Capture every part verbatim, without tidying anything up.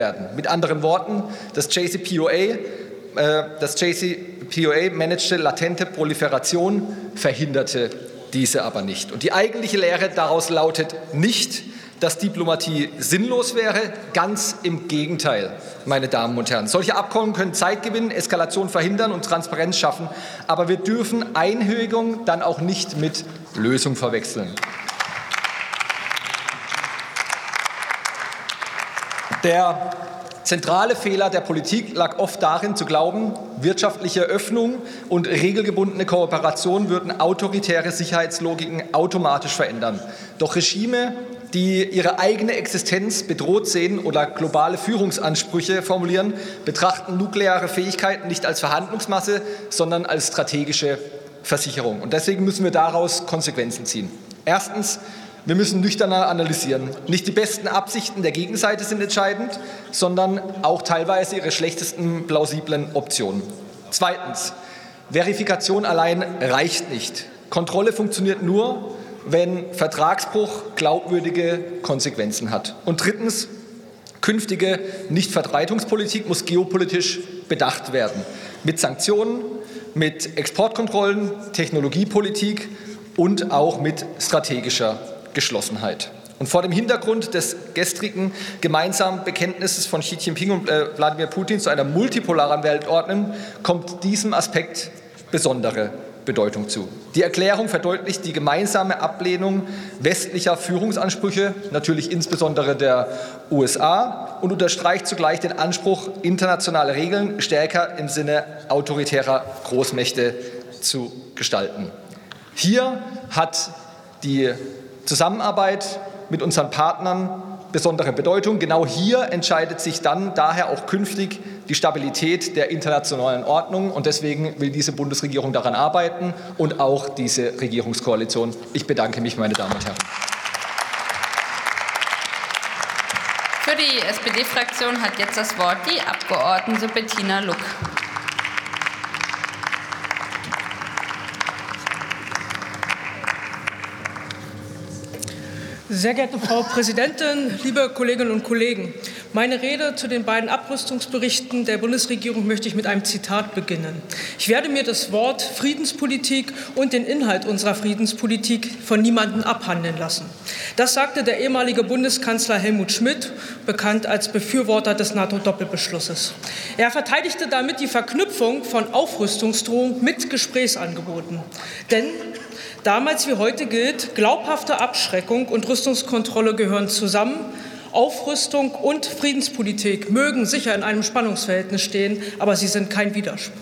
werden. Mit anderen Worten, das J C P O A, äh, das J C P O A managte latente Proliferation, verhinderte diese aber nicht. Und die eigentliche Lehre daraus lautet nicht, dass Diplomatie sinnlos wäre, ganz im Gegenteil, meine Damen und Herren. Solche Abkommen können Zeit gewinnen, Eskalation verhindern und Transparenz schaffen, aber wir dürfen Einhülung dann auch nicht mit Lösung verwechseln. Der zentrale Fehler der Politik lag oft darin, zu glauben, wirtschaftliche Öffnung und regelgebundene Kooperation würden autoritäre Sicherheitslogiken automatisch verändern. Doch Regime, die ihre eigene Existenz bedroht sehen oder globale Führungsansprüche formulieren, betrachten nukleare Fähigkeiten nicht als Verhandlungsmasse, sondern als strategische Versicherung. Und deswegen müssen wir daraus Konsequenzen ziehen. Erstens, wir müssen nüchterner analysieren. Nicht die besten Absichten der Gegenseite sind entscheidend, sondern auch teilweise ihre schlechtesten plausiblen Optionen. Zweitens, Verifikation allein reicht nicht. Kontrolle funktioniert nur, wenn Vertragsbruch glaubwürdige Konsequenzen hat. Und drittens, künftige Nichtverbreitungspolitik muss geopolitisch bedacht werden. Mit Sanktionen, mit Exportkontrollen, Technologiepolitik und auch mit strategischer Geschlossenheit. Und vor dem Hintergrund des gestrigen gemeinsamen Bekenntnisses von Xi Jinping und äh, Wladimir Putin zu einer multipolaren Weltordnung kommt diesem Aspekt besondere Bedeutung zu. Die Erklärung verdeutlicht die gemeinsame Ablehnung westlicher Führungsansprüche, natürlich insbesondere der U S A, und unterstreicht zugleich den Anspruch, internationale Regeln stärker im Sinne autoritärer Großmächte zu gestalten. Hier hat die Zusammenarbeit mit unseren Partnern besondere Bedeutung. Genau hier entscheidet sich dann daher auch künftig die Stabilität der internationalen Ordnung. Und deswegen will diese Bundesregierung daran arbeiten und auch diese Regierungskoalition. Ich bedanke mich, meine Damen und Herren. Für die S P D-Fraktion hat jetzt das Wort die Abgeordnete Bettina Luck. Sehr geehrte Frau Präsidentin, liebe Kolleginnen und Kollegen! Meine Rede zu den beiden Abrüstungsberichten der Bundesregierung möchte ich mit einem Zitat beginnen. Ich werde mir das Wort Friedenspolitik und den Inhalt unserer Friedenspolitik von niemandem abhandeln lassen. Das sagte der ehemalige Bundeskanzler Helmut Schmidt, bekannt als Befürworter des NATO-Doppelbeschlusses. Er verteidigte damit die Verknüpfung von Aufrüstungsdrohung mit Gesprächsangeboten. Denn damals wie heute gilt, glaubhafte Abschreckung und Rüstungskontrolle gehören zusammen. Aufrüstung und Friedenspolitik mögen sicher in einem Spannungsverhältnis stehen, aber sie sind kein Widerspruch.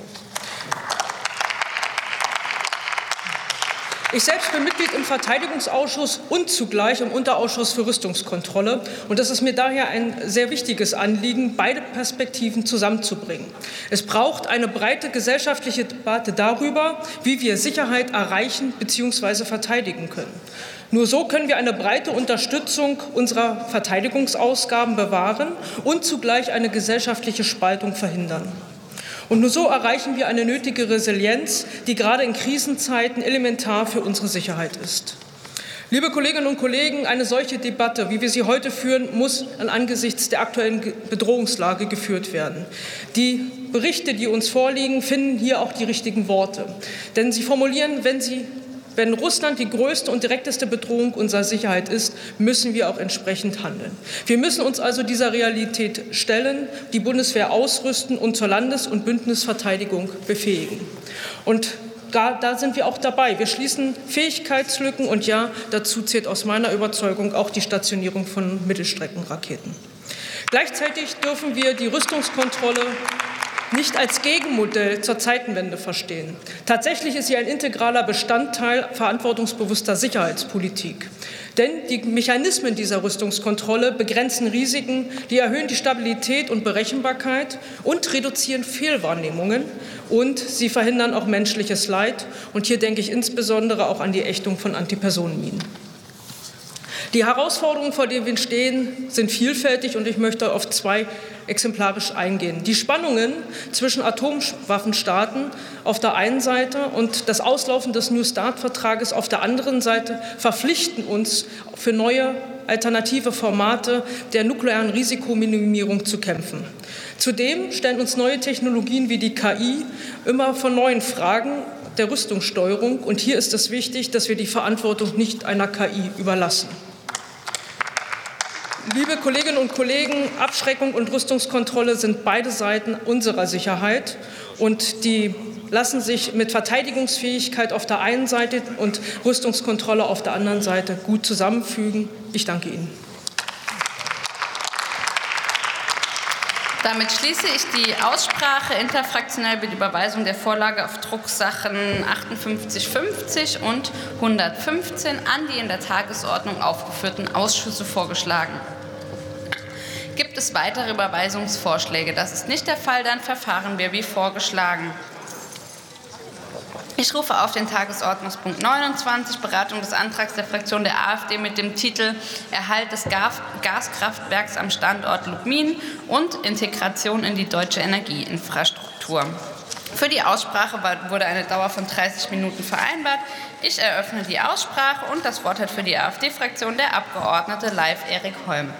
Ich selbst bin Mitglied im Verteidigungsausschuss und zugleich im Unterausschuss für Rüstungskontrolle. Und es ist mir daher ein sehr wichtiges Anliegen, beide Perspektiven zusammenzubringen. Es braucht eine breite gesellschaftliche Debatte darüber, wie wir Sicherheit erreichen bzw. verteidigen können. Nur so können wir eine breite Unterstützung unserer Verteidigungsausgaben bewahren und zugleich eine gesellschaftliche Spaltung verhindern. Und nur so erreichen wir eine nötige Resilienz, die gerade in Krisenzeiten elementar für unsere Sicherheit ist. Liebe Kolleginnen und Kollegen, eine solche Debatte, wie wir sie heute führen, muss angesichts der aktuellen Bedrohungslage geführt werden. Die Berichte, die uns vorliegen, finden hier auch die richtigen Worte. Denn sie formulieren, wenn sie Wenn Russland die größte und direkteste Bedrohung unserer Sicherheit ist, müssen wir auch entsprechend handeln. Wir müssen uns also dieser Realität stellen, die Bundeswehr ausrüsten und zur Landes- und Bündnisverteidigung befähigen. Und da, da sind wir auch dabei. Wir schließen Fähigkeitslücken und ja, dazu zählt aus meiner Überzeugung auch die Stationierung von Mittelstreckenraketen. Gleichzeitig dürfen wir die Rüstungskontrolle nicht als Gegenmodell zur Zeitenwende verstehen. Tatsächlich ist sie ein integraler Bestandteil verantwortungsbewusster Sicherheitspolitik. Denn die Mechanismen dieser Rüstungskontrolle begrenzen Risiken, die erhöhen die Stabilität und Berechenbarkeit und reduzieren Fehlwahrnehmungen. Und sie verhindern auch menschliches Leid. Und hier denke ich insbesondere auch an die Ächtung von Antipersonenminen. Die Herausforderungen, vor denen wir stehen, sind vielfältig und ich möchte auf zwei exemplarisch eingehen. Die Spannungen zwischen Atomwaffenstaaten auf der einen Seite und das Auslaufen des New START-Vertrages auf der anderen Seite verpflichten uns für neue alternative Formate der nuklearen Risikominimierung zu kämpfen. Zudem stellen uns neue Technologien wie die K I immer vor neuen Fragen der Rüstungssteuerung. Und hier ist es wichtig, dass wir die Verantwortung nicht einer K I überlassen. Liebe Kolleginnen und Kollegen, Abschreckung und Rüstungskontrolle sind beide Seiten unserer Sicherheit, und die lassen sich mit Verteidigungsfähigkeit auf der einen Seite und Rüstungskontrolle auf der anderen Seite gut zusammenfügen. Ich danke Ihnen. Damit schließe ich die Aussprache. Interfraktionell wird Überweisung der Vorlage auf Drucksachen achtundfünfzig fünfzig und hundertfünfzehn an die in der Tagesordnung aufgeführten Ausschüsse vorgeschlagen. Gibt es weitere Überweisungsvorschläge? Das ist nicht der Fall. Dann verfahren wir wie vorgeschlagen. Ich rufe auf den Tagesordnungspunkt neunundzwanzig, Beratung des Antrags der Fraktion der AfD mit dem Titel Erhalt des Gaskraftwerks am Standort Lubmin und Integration in die deutsche Energieinfrastruktur. Für die Aussprache wurde eine Dauer von dreißig Minuten vereinbart. Ich eröffne die Aussprache, und das Wort hat für die AfD-Fraktion der Abgeordnete Leif Erik Holm.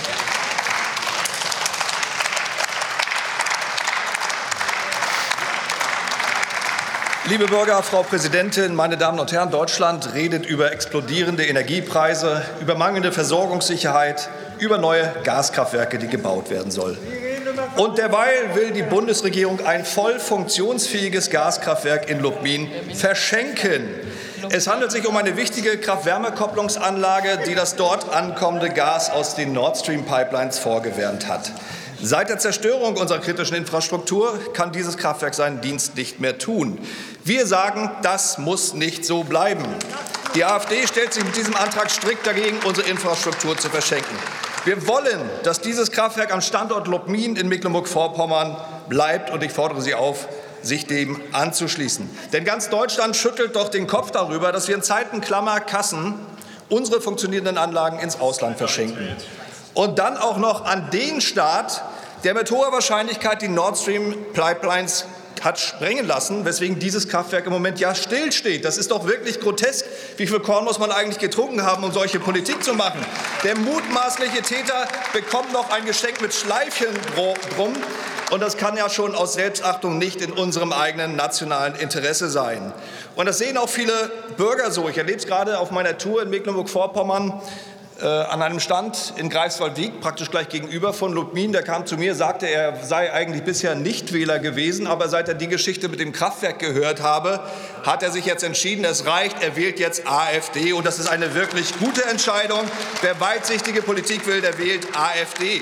Liebe Bürger, Frau Präsidentin, meine Damen und Herren, Deutschland redet über explodierende Energiepreise, über mangelnde Versorgungssicherheit, über neue Gaskraftwerke, die gebaut werden sollen. Und derweil will die Bundesregierung ein voll funktionsfähiges Gaskraftwerk in Lubmin verschenken. Es handelt sich um eine wichtige Kraft-Wärme-Kopplungsanlage, die das dort ankommende Gas aus den Nord Stream Pipelines vorgewärmt hat. Seit der Zerstörung unserer kritischen Infrastruktur kann dieses Kraftwerk seinen Dienst nicht mehr tun. Wir sagen, das muss nicht so bleiben. Die AfD stellt sich mit diesem Antrag strikt dagegen, unsere Infrastruktur zu verschenken. Wir wollen, dass dieses Kraftwerk am Standort Lubmin in Mecklenburg-Vorpommern bleibt, und ich fordere Sie auf, sich dem anzuschließen. Denn ganz Deutschland schüttelt doch den Kopf darüber, dass wir in Zeiten klammer Kassen unsere funktionierenden Anlagen ins Ausland verschenken. Und dann auch noch an den Staat, der mit hoher Wahrscheinlichkeit die Nord Stream Pipelines hat sprengen lassen, weswegen dieses Kraftwerk im Moment ja stillsteht. Das ist doch wirklich grotesk. Wie viel Korn muss man eigentlich getrunken haben, um solche Politik zu machen? Der mutmaßliche Täter bekommt noch ein Geschenk mit Schleifchen drum. Und das kann ja schon aus Selbstachtung nicht in unserem eigenen nationalen Interesse sein. Und das sehen auch viele Bürger so. Ich erlebe es gerade auf meiner Tour in Mecklenburg-Vorpommern. Äh, an einem Stand in Greifswald-Wiek, praktisch gleich gegenüber von Lubmin. Der kam zu mir, sagte, er sei eigentlich bisher Nichtwähler gewesen, aber seit er die Geschichte mit dem Kraftwerk gehört habe, hat er sich jetzt entschieden, es reicht, er wählt jetzt AfD. Und das ist eine wirklich gute Entscheidung. Wer weitsichtige Politik will, der wählt AfD.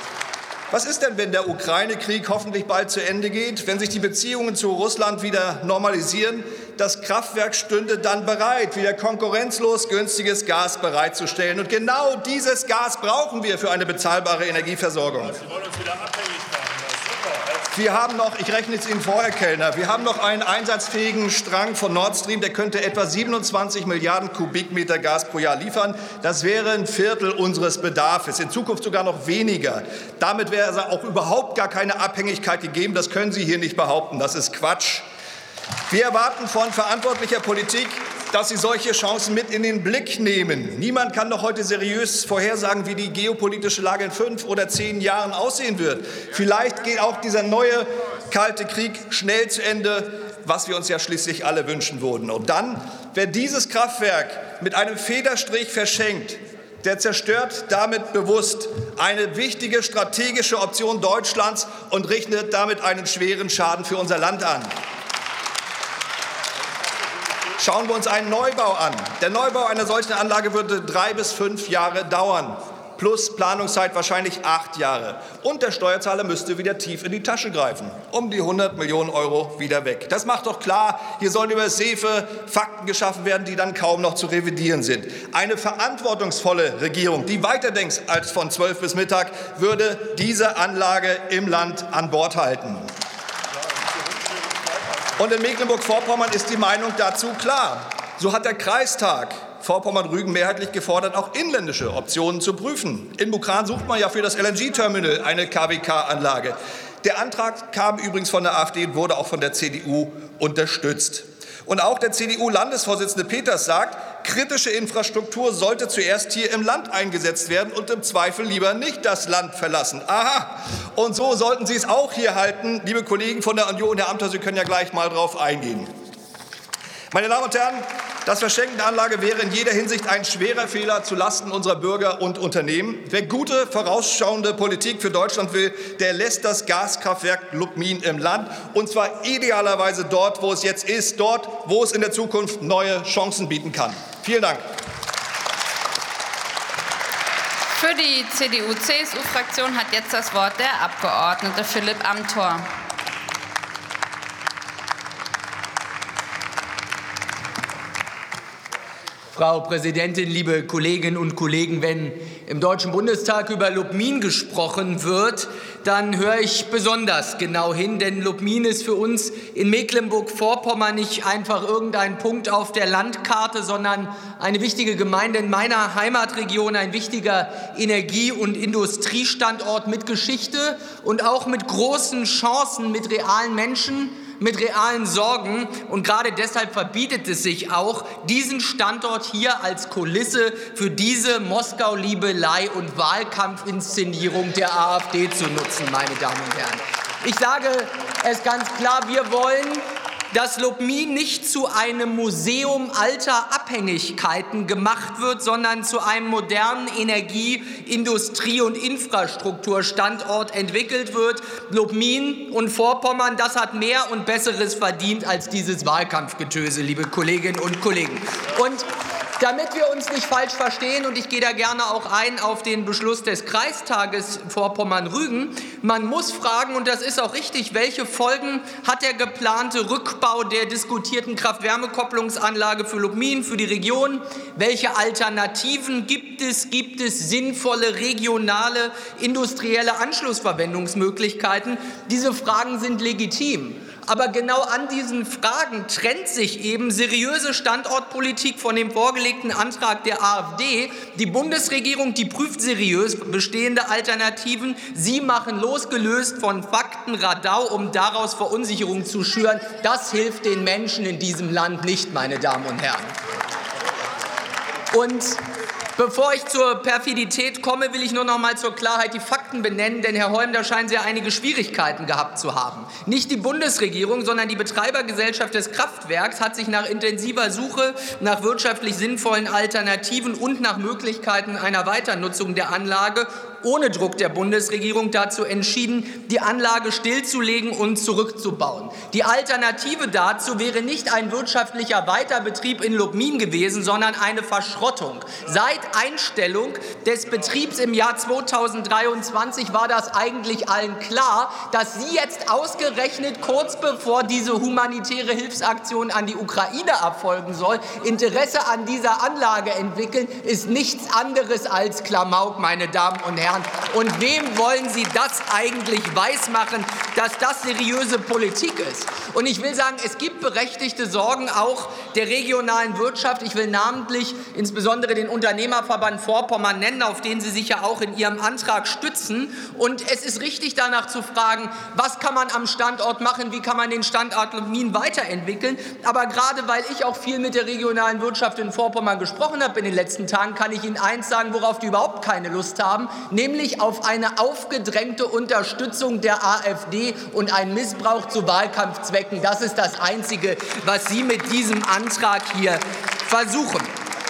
Was ist denn, wenn der Ukraine-Krieg hoffentlich bald zu Ende geht, wenn sich die Beziehungen zu Russland wieder normalisieren? Das Kraftwerk stünde dann bereit, wieder konkurrenzlos günstiges Gas bereitzustellen. Und genau dieses Gas brauchen wir für eine bezahlbare Energieversorgung. Sie wollen uns wieder abhängig machen. Wir haben noch, ich rechne es Ihnen vor, Herr Kellner, wir haben noch einen einsatzfähigen Strang von Nord Stream, der könnte etwa siebenundzwanzig Milliarden Kubikmeter Gas pro Jahr liefern. Das wäre ein Viertel unseres Bedarfs, in Zukunft sogar noch weniger. Damit wäre also auch überhaupt gar keine Abhängigkeit gegeben. Das können Sie hier nicht behaupten. Das ist Quatsch. Wir erwarten von verantwortlicher Politik, dass sie solche Chancen mit in den Blick nehmen. Niemand kann doch heute seriös vorhersagen, wie die geopolitische Lage in fünf oder zehn Jahren aussehen wird. Vielleicht geht auch dieser neue Kalte Krieg schnell zu Ende, was wir uns ja schließlich alle wünschen würden. Und dann, wer dieses Kraftwerk mit einem Federstrich verschenkt, der zerstört damit bewusst eine wichtige strategische Option Deutschlands und richtet damit einen schweren Schaden für unser Land an. Schauen wir uns einen Neubau an. Der Neubau einer solchen Anlage würde drei bis fünf Jahre dauern, plus Planungszeit wahrscheinlich acht Jahre. Und der Steuerzahler müsste wieder tief in die Tasche greifen, um die hundert Millionen Euro wieder weg. Das macht doch klar, hier sollen über Seefe Fakten geschaffen werden, die dann kaum noch zu revidieren sind. Eine verantwortungsvolle Regierung, die weiterdenkt als von zwölf bis Mittag, würde diese Anlage im Land an Bord halten. Und in Mecklenburg-Vorpommern ist die Meinung dazu klar. So hat der Kreistag Vorpommern-Rügen mehrheitlich gefordert, auch inländische Optionen zu prüfen. In Mukran sucht man ja für das L N G-Terminal eine K W K-Anlage. Der Antrag kam übrigens von der AfD und wurde auch von der C D U unterstützt. Und auch der C D U-Landesvorsitzende Peters sagt, kritische Infrastruktur sollte zuerst hier im Land eingesetzt werden und im Zweifel lieber nicht das Land verlassen. Aha, und so sollten Sie es auch hier halten, liebe Kollegen von der Union. Herr Amthor, Sie können ja gleich mal darauf eingehen. Meine Damen und Herren, das Verschenken der Anlage wäre in jeder Hinsicht ein schwerer Fehler zulasten unserer Bürger und Unternehmen. Wer gute, vorausschauende Politik für Deutschland will, der lässt das Gaskraftwerk Lubmin im Land, und zwar idealerweise dort, wo es jetzt ist, dort, wo es in der Zukunft neue Chancen bieten kann. Vielen Dank. Für die C D U C S U-Fraktion hat jetzt das Wort der Abgeordnete Philipp Amthor. Frau Präsidentin, liebe Kolleginnen und Kollegen! Wenn im Deutschen Bundestag über Lubmin gesprochen wird, dann höre ich besonders genau hin, denn Lubmin ist für uns in Mecklenburg-Vorpommern nicht einfach irgendein Punkt auf der Landkarte, sondern eine wichtige Gemeinde in meiner Heimatregion, ein wichtiger Energie- und Industriestandort mit Geschichte und auch mit großen Chancen, mit realen Menschen, mit realen Sorgen. Und gerade deshalb verbietet es sich auch, diesen Standort hier als Kulisse für diese Moskau-Liebelei und Wahlkampfinszenierung der AfD zu nutzen, meine Damen und Herren. Ich sage es ganz klar, wir wollen, dass Lubmin nicht zu einem Museum alter Abhängigkeiten gemacht wird, sondern zu einem modernen Energie-, Industrie- und Infrastrukturstandort entwickelt wird. Lubmin und Vorpommern, das hat mehr und Besseres verdient als dieses Wahlkampfgetöse, liebe Kolleginnen und Kollegen. Und damit wir uns nicht falsch verstehen, und ich gehe da gerne auch ein auf den Beschluss des Kreistages Vorpommern-Rügen, man muss fragen, und das ist auch richtig, welche Folgen hat der geplante Rückbau der diskutierten Kraft-Wärme-Kopplungsanlage für Lubmin, für die Region? Welche Alternativen gibt es? Gibt es sinnvolle regionale industrielle Anschlussverwendungsmöglichkeiten? Diese Fragen sind legitim. Aber genau an diesen Fragen trennt sich eben seriöse Standortpolitik von dem vorgelegten Antrag der AfD. Die Bundesregierung, die prüft seriös bestehende Alternativen. Sie machen losgelöst von Faktenradau, um daraus Verunsicherung zu schüren. Das hilft den Menschen in diesem Land nicht, meine Damen und Herren. Und bevor ich zur Perfidität komme, will ich nur noch mal zur Klarheit die Fakten benennen, denn Herr Holm, da scheinen Sie ja einige Schwierigkeiten gehabt zu haben. Nicht die Bundesregierung, sondern die Betreibergesellschaft des Kraftwerks hat sich nach intensiver Suche nach wirtschaftlich sinnvollen Alternativen und nach Möglichkeiten einer Weiternutzung der Anlage ohne Druck der Bundesregierung dazu entschieden, die Anlage stillzulegen und zurückzubauen. Die Alternative dazu wäre nicht ein wirtschaftlicher Weiterbetrieb in Lubmin gewesen, sondern eine Verschrottung. Seit Einstellung des Betriebs im Jahr zweitausenddreiundzwanzig war das eigentlich allen klar, dass Sie jetzt ausgerechnet kurz bevor diese humanitäre Hilfsaktion an die Ukraine erfolgen soll, Interesse an dieser Anlage entwickeln, ist nichts anderes als Klamauk, meine Damen und Herren. Und wem wollen Sie das eigentlich weismachen, dass das seriöse Politik ist? Und ich will sagen, es gibt berechtigte Sorgen auch der regionalen Wirtschaft. Ich will namentlich insbesondere den Unternehmerverband Vorpommern nennen, auf den Sie sich ja auch in Ihrem Antrag stützen. Und es ist richtig, danach zu fragen, was kann man am Standort machen, wie kann man den Standort Lubmin weiterentwickeln. Aber gerade weil ich auch viel mit der regionalen Wirtschaft in Vorpommern gesprochen habe in den letzten Tagen, kann ich Ihnen eins sagen, worauf die überhaupt keine Lust haben, nämlich auf eine aufgedrängte Unterstützung der AfD und einen Missbrauch zu Wahlkampfzwecken. Das ist das Einzige, was Sie mit diesem Antrag hier versuchen.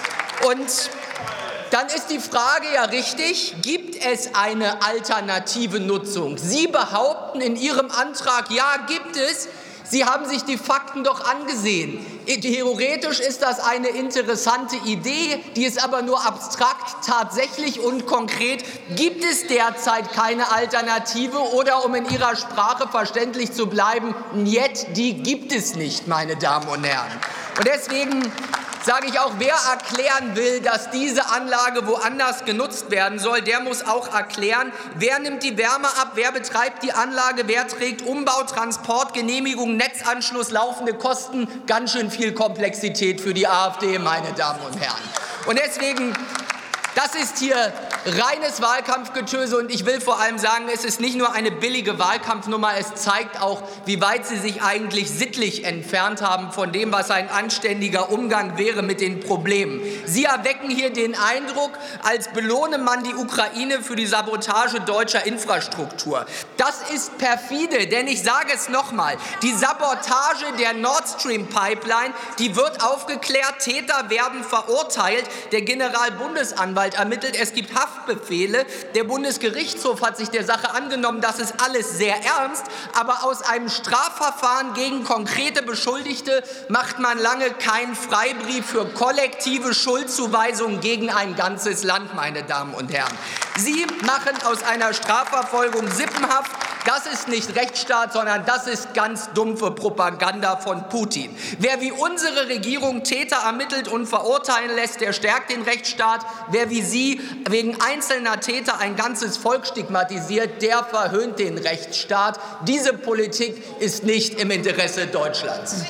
Und dann ist die Frage ja richtig, gibt es eine alternative Nutzung? Sie behaupten in Ihrem Antrag, ja, gibt es. Sie haben sich die Fakten doch angesehen. Theoretisch ist das eine interessante Idee, die ist aber nur abstrakt. Tatsächlich und konkret gibt es derzeit keine Alternative oder, um in Ihrer Sprache verständlich zu bleiben, njet, die gibt es nicht, meine Damen und Herren. Und deswegen sage ich auch, wer erklären will, dass diese Anlage woanders genutzt werden soll, der muss auch erklären, wer nimmt die Wärme ab, wer betreibt die Anlage, wer trägt Umbau, Transport, Genehmigung, Netzanschluss, laufende Kosten. Ganz schön viel Komplexität für die AfD, meine Damen und Herren. Und deswegen Das ist hier reines Wahlkampfgetöse, und ich will vor allem sagen, es ist nicht nur eine billige Wahlkampfnummer, es zeigt auch, wie weit Sie sich eigentlich sittlich entfernt haben von dem, was ein anständiger Umgang wäre mit den Problemen. Sie erwecken hier den Eindruck, als belohne man die Ukraine für die Sabotage deutscher Infrastruktur. Das ist perfide, denn ich sage es nochmal, die Sabotage der Nord Stream Pipeline, die wird aufgeklärt, Täter werden verurteilt, der Generalbundesanwalt ermittelt, es gibt Haftbefehle, der Bundesgerichtshof hat sich der Sache angenommen, das ist alles sehr ernst, aber aus einem Strafverfahren gegen konkrete Beschuldigte macht man lange keinen Freibrief für kollektive Schuldzuweisungen gegen ein ganzes Land, meine Damen und Herren. Sie machen aus einer Strafverfolgung sippenhaft. Das ist nicht Rechtsstaat, sondern das ist ganz dumpfe Propaganda von Putin. Wer wie unsere Regierung Täter ermittelt und verurteilen lässt, der stärkt den Rechtsstaat. Wer wie Sie wegen einzelner Täter ein ganzes Volk stigmatisiert, der verhöhnt den Rechtsstaat. Diese Politik ist nicht im Interesse Deutschlands.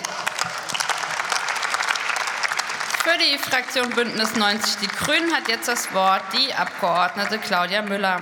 Für die Fraktion Bündnis neunzig Die Grünen hat jetzt das Wort die Abgeordnete Claudia Müller.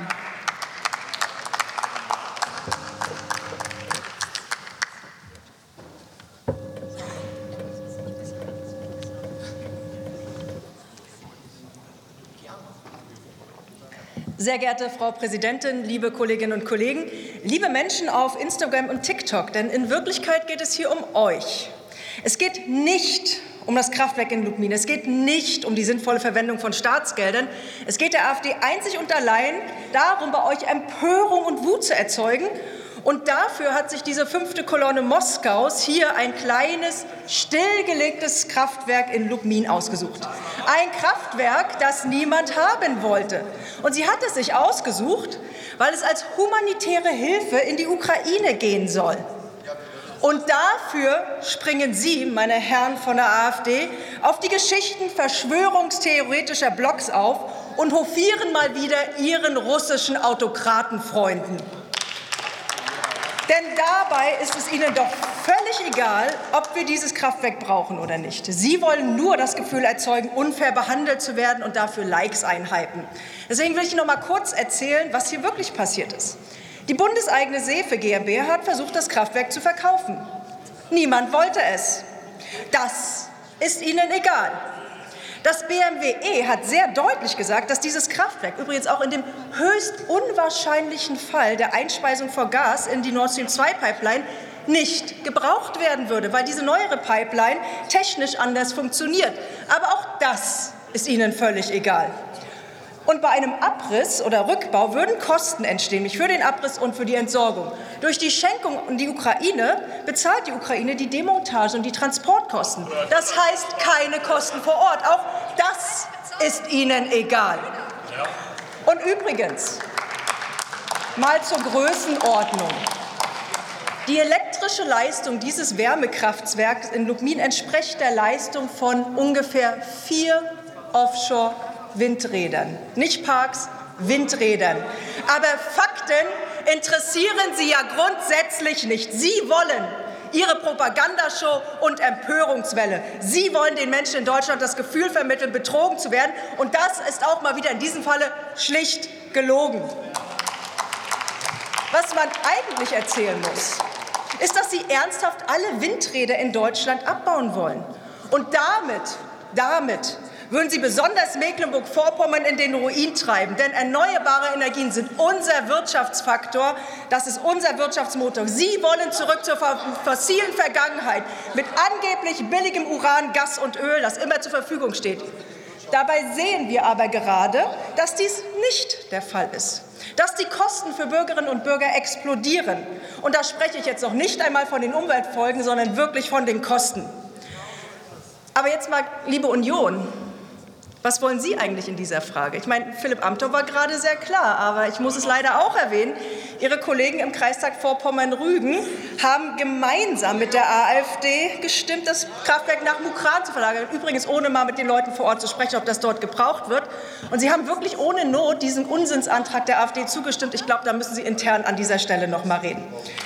Sehr geehrte Frau Präsidentin, liebe Kolleginnen und Kollegen, liebe Menschen auf Instagram und TikTok, denn in Wirklichkeit geht es hier um euch. Es geht nicht um das Kraftwerk in Lubmin, es geht nicht um die sinnvolle Verwendung von Staatsgeldern, es geht der AfD einzig und allein darum, bei euch Empörung und Wut zu erzeugen. Und dafür hat sich diese fünfte Kolonne Moskaus hier ein kleines, stillgelegtes Kraftwerk in Lubmin ausgesucht. Ein Kraftwerk, das niemand haben wollte. Und sie hat es sich ausgesucht, weil es als humanitäre Hilfe in die Ukraine gehen soll. Und dafür springen Sie, meine Herren von der AfD, auf die Geschichten verschwörungstheoretischer Blogs auf und hofieren mal wieder Ihren russischen Autokratenfreunden. Denn dabei ist es Ihnen doch völlig egal, ob wir dieses Kraftwerk brauchen oder nicht. Sie wollen nur das Gefühl erzeugen, unfair behandelt zu werden und dafür Likes einhypen. Deswegen will ich noch mal kurz erzählen, was hier wirklich passiert ist. Die bundeseigene Seefe GmbH hat versucht, das Kraftwerk zu verkaufen. Niemand wollte es. Das ist Ihnen egal. Das B M W E hat sehr deutlich gesagt, dass dieses Kraftwerk übrigens auch in dem höchst unwahrscheinlichen Fall der Einspeisung von Gas in die Nord Stream zwei Pipeline nicht gebraucht werden würde, weil diese neuere Pipeline technisch anders funktioniert. Aber auch das ist Ihnen völlig egal. Und bei einem Abriss oder Rückbau würden Kosten entstehen, nämlich für den Abriss und für die Entsorgung. Durch die Schenkung an die Ukraine bezahlt die Ukraine die Demontage und die Transportkosten. Das heißt keine Kosten vor Ort. Auch das ist Ihnen egal. Und übrigens, mal zur Größenordnung. Die elektrische Leistung dieses Wärmekraftwerks in Lubmin entspricht der Leistung von ungefähr vier Offshore Windrädern, nicht Parks, Windrädern. Aber Fakten interessieren Sie ja grundsätzlich nicht. Sie wollen Ihre Propagandashow und Empörungswelle. Sie wollen den Menschen in Deutschland das Gefühl vermitteln, betrogen zu werden. Und das ist auch mal wieder in diesem Falle schlicht gelogen. Was man eigentlich erzählen muss, ist, dass Sie ernsthaft alle Windräder in Deutschland abbauen wollen. Und damit, damit würden Sie besonders Mecklenburg-Vorpommern in den Ruin treiben. Denn erneuerbare Energien sind unser Wirtschaftsfaktor, das ist unser Wirtschaftsmotor. Sie wollen zurück zur fossilen Vergangenheit mit angeblich billigem Uran, Gas und Öl, das immer zur Verfügung steht. Dabei sehen wir aber gerade, dass dies nicht der Fall ist. Dass die Kosten für Bürgerinnen und Bürger explodieren. Und da spreche ich jetzt noch nicht einmal von den Umweltfolgen, sondern wirklich von den Kosten. Aber jetzt mal, liebe Union, was wollen Sie eigentlich in dieser Frage? Ich meine, Philipp Amthor war gerade sehr klar, aber ich muss es leider auch erwähnen. Ihre Kollegen im Kreistag Vorpommern-Rügen haben gemeinsam mit der AfD gestimmt, das Kraftwerk nach Mukran zu verlagern. Übrigens ohne mal mit den Leuten vor Ort zu sprechen, ob das dort gebraucht wird. Und Sie haben wirklich ohne Not diesem Unsinnsantrag der AfD zugestimmt. Ich glaube, da müssen Sie intern an dieser Stelle noch mal reden.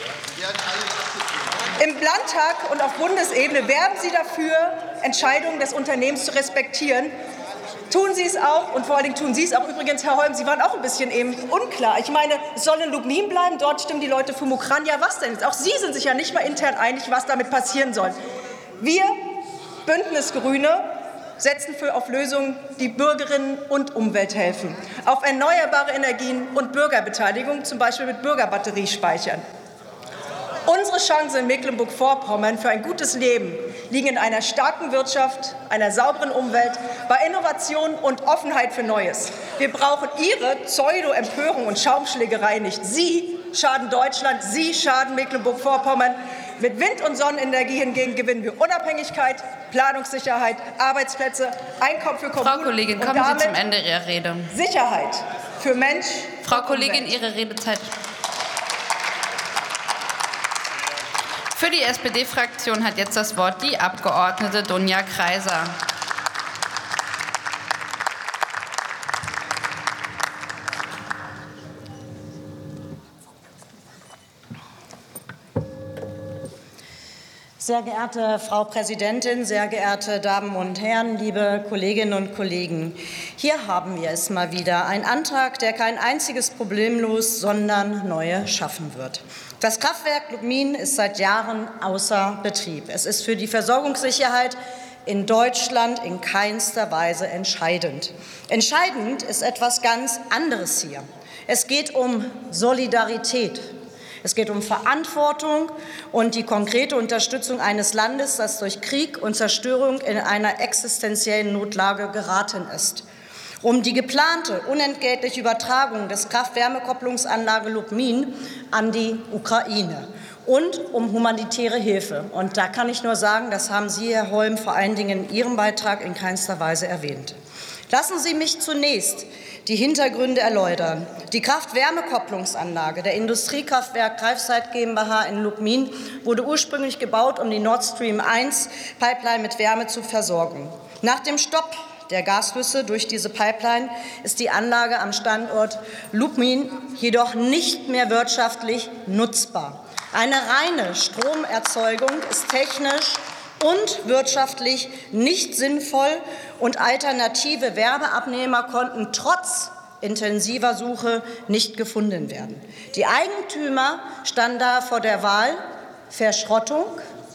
Im Landtag und auf Bundesebene werben Sie dafür, Entscheidungen des Unternehmens zu respektieren. Tun Sie es auch, und vor allen Dingen tun Sie es auch. Übrigens, Herr Holm, Sie waren auch ein bisschen eben unklar. Ich meine, es soll in Lubmin bleiben, dort stimmen die Leute für Mukran. Ja, was denn? Auch Sie sind sich ja nicht mal intern einig, was damit passieren soll. Wir, Bündnis Grüne, setzen für auf Lösungen, die Bürgerinnen und Umwelt helfen, auf erneuerbare Energien und Bürgerbeteiligung, zum Beispiel mit Bürgerbatteriespeichern. Unsere Chancen in Mecklenburg-Vorpommern für ein gutes Leben liegen in einer starken Wirtschaft, einer sauberen Umwelt, bei Innovation und Offenheit für Neues. Wir brauchen Ihre Pseudo-Empörung und Schaumschlägerei nicht. Sie schaden Deutschland, Sie schaden Mecklenburg-Vorpommern. Mit Wind- und Sonnenenergie hingegen gewinnen wir Unabhängigkeit, Planungssicherheit, Arbeitsplätze, Einkommen für Kommunen. Frau Kollegin, kommen und Sie zum Ende Ihrer Rede. Sicherheit für Mensch. Frau und Kollegin, Umwelt. Ihre Redezeit. Für die S P D-Fraktion hat jetzt das Wort die Abgeordnete Dunja Kreiser. Sehr geehrte Frau Präsidentin, sehr geehrte Damen und Herren, liebe Kolleginnen und Kollegen! Hier haben wir es mal wieder, ein Antrag, der kein einziges Problem löst, sondern neue schaffen wird. Das Kraftwerk Lubmin ist seit Jahren außer Betrieb. Es ist für die Versorgungssicherheit in Deutschland in keinster Weise entscheidend. Entscheidend ist etwas ganz anderes hier. Es geht um Solidarität. Es geht um Verantwortung und die konkrete Unterstützung eines Landes, das durch Krieg und Zerstörung in einer existenziellen Notlage geraten ist. Um die geplante unentgeltliche Übertragung des Kraft-Wärme-Kopplungsanlage Lubmin an die Ukraine und um humanitäre Hilfe. Und da kann ich nur sagen, das haben Sie, Herr Holm, vor allen Dingen in Ihrem Beitrag in keinster Weise erwähnt. Lassen Sie mich zunächst die Hintergründe erläutern. Die Kraft-Wärme-Kopplungsanlage der Industriekraftwerk Greifswald GmbH in Lubmin wurde ursprünglich gebaut, um die Nord Stream eins Pipeline mit Wärme zu versorgen. Nach dem Stopp der Gasflüsse durch diese Pipeline ist die Anlage am Standort Lubmin jedoch nicht mehr wirtschaftlich nutzbar. Eine reine Stromerzeugung ist technisch und wirtschaftlich nicht sinnvoll, und alternative Wärmeabnehmer konnten trotz intensiver Suche nicht gefunden werden. Die Eigentümer standen da vor der Wahl Verschrottung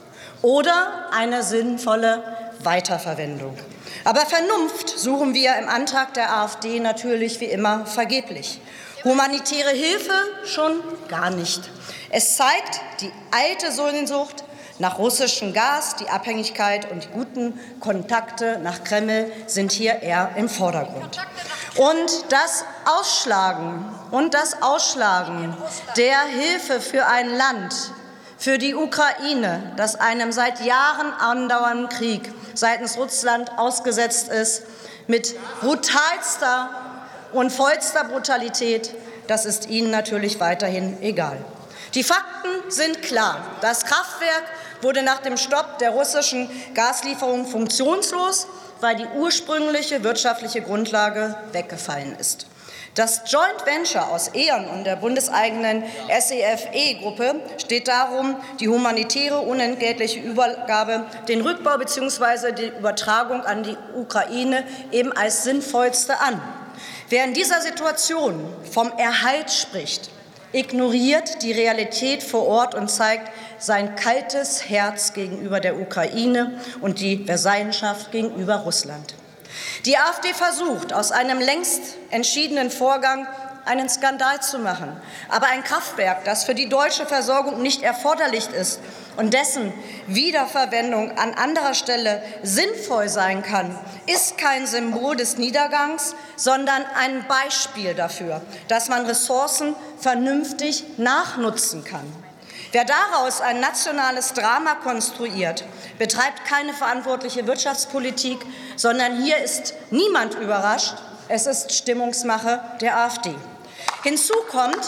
oder eine sinnvolle Weiterverwendung. Aber Vernunft suchen wir im Antrag der AfD natürlich wie immer vergeblich. Humanitäre Hilfe schon gar nicht. Es zeigt die alte Sehnsucht nach russischem Gas, die Abhängigkeit und die guten Kontakte nach Kreml sind hier eher im Vordergrund. Und das Ausschlagen und das Ausschlagen der Hilfe für ein Land, für die Ukraine, das einem seit Jahren andauernden Krieg seitens Russland ausgesetzt ist, mit brutalster und vollster Brutalität, das ist Ihnen natürlich weiterhin egal. Die Fakten sind klar. Das Kraftwerk wurde nach dem Stopp der russischen Gaslieferung funktionslos, weil die ursprüngliche wirtschaftliche Grundlage weggefallen ist. Das Joint Venture aus E.ON und der bundeseigenen S E F E-Gruppe steht darum, die humanitäre unentgeltliche Übergabe, den Rückbau bzw. die Übertragung an die Ukraine eben als sinnvollste an. Wer in dieser Situation vom Erhalt spricht, ignoriert die Realität vor Ort und zeigt sein kaltes Herz gegenüber der Ukraine und die Versaillenschaft gegenüber Russland. Die AfD versucht, aus einem längst entschiedenen Vorgang einen Skandal zu machen. Aber ein Kraftwerk, das für die deutsche Versorgung nicht erforderlich ist und dessen Wiederverwendung an anderer Stelle sinnvoll sein kann, ist kein Symbol des Niedergangs, sondern ein Beispiel dafür, dass man Ressourcen vernünftig nachnutzen kann. Wer daraus ein nationales Drama konstruiert, betreibt keine verantwortliche Wirtschaftspolitik, sondern hier ist niemand überrascht. Es ist Stimmungsmache der AfD. Hinzu kommt,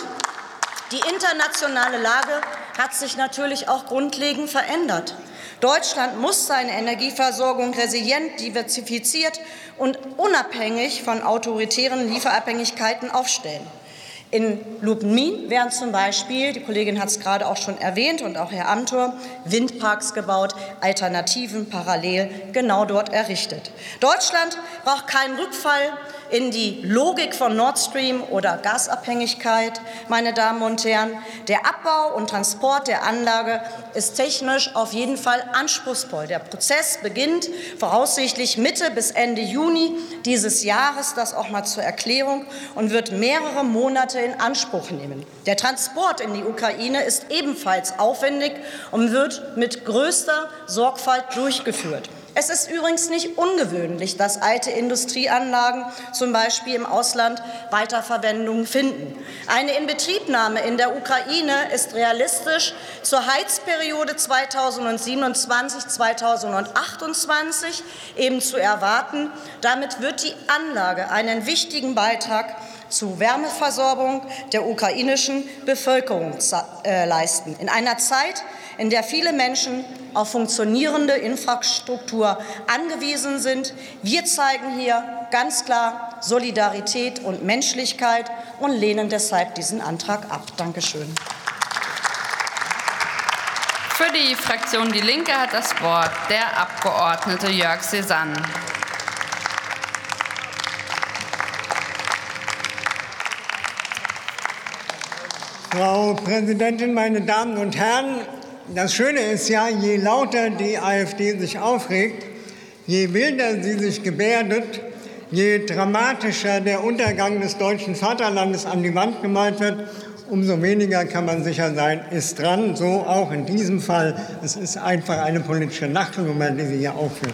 die internationale Lage hat sich natürlich auch grundlegend verändert. Deutschland muss seine Energieversorgung resilient, diversifiziert und unabhängig von autoritären Lieferabhängigkeiten aufstellen. In Lubmin werden zum Beispiel, die Kollegin hat es gerade auch schon erwähnt und auch Herr Amthor, Windparks gebaut, Alternativen parallel genau dort errichtet. Deutschland braucht keinen Rückfall in die Logik von Nord Stream oder Gasabhängigkeit, meine Damen und Herren. Der Abbau und Transport der Anlage ist technisch auf jeden Fall anspruchsvoll. Der Prozess beginnt voraussichtlich Mitte bis Ende Juni dieses Jahres, das auch mal zur Erklärung, und wird mehrere Monate in Anspruch nehmen. Der Transport in die Ukraine ist ebenfalls aufwendig und wird mit größter Sorgfalt durchgeführt. Es ist übrigens nicht ungewöhnlich, dass alte Industrieanlagen zum Beispiel im Ausland Weiterverwendung finden. Eine Inbetriebnahme in der Ukraine ist realistisch zur Heizperiode zweitausendsiebenundzwanzig bis zweitausendachtundzwanzig eben zu erwarten. Damit wird die Anlage einen wichtigen Beitrag zur Wärmeversorgung der ukrainischen Bevölkerung äh, leisten. In einer Zeit, in der viele Menschen auf funktionierende Infrastruktur angewiesen sind. Wir zeigen hier ganz klar Solidarität und Menschlichkeit und lehnen deshalb diesen Antrag ab. Dankeschön. Für die Fraktion Die Linke hat das Wort der Abgeordnete Jörg Cézanne. Frau Präsidentin, meine Damen und Herren! Das Schöne ist ja, je lauter die AfD sich aufregt, je wilder sie sich gebärdet, je dramatischer der Untergang des deutschen Vaterlandes an die Wand gemalt wird, umso weniger kann man sicher sein, ist dran. So auch in diesem Fall. Es ist einfach eine politische Lachnummer, die Sie hier aufführen.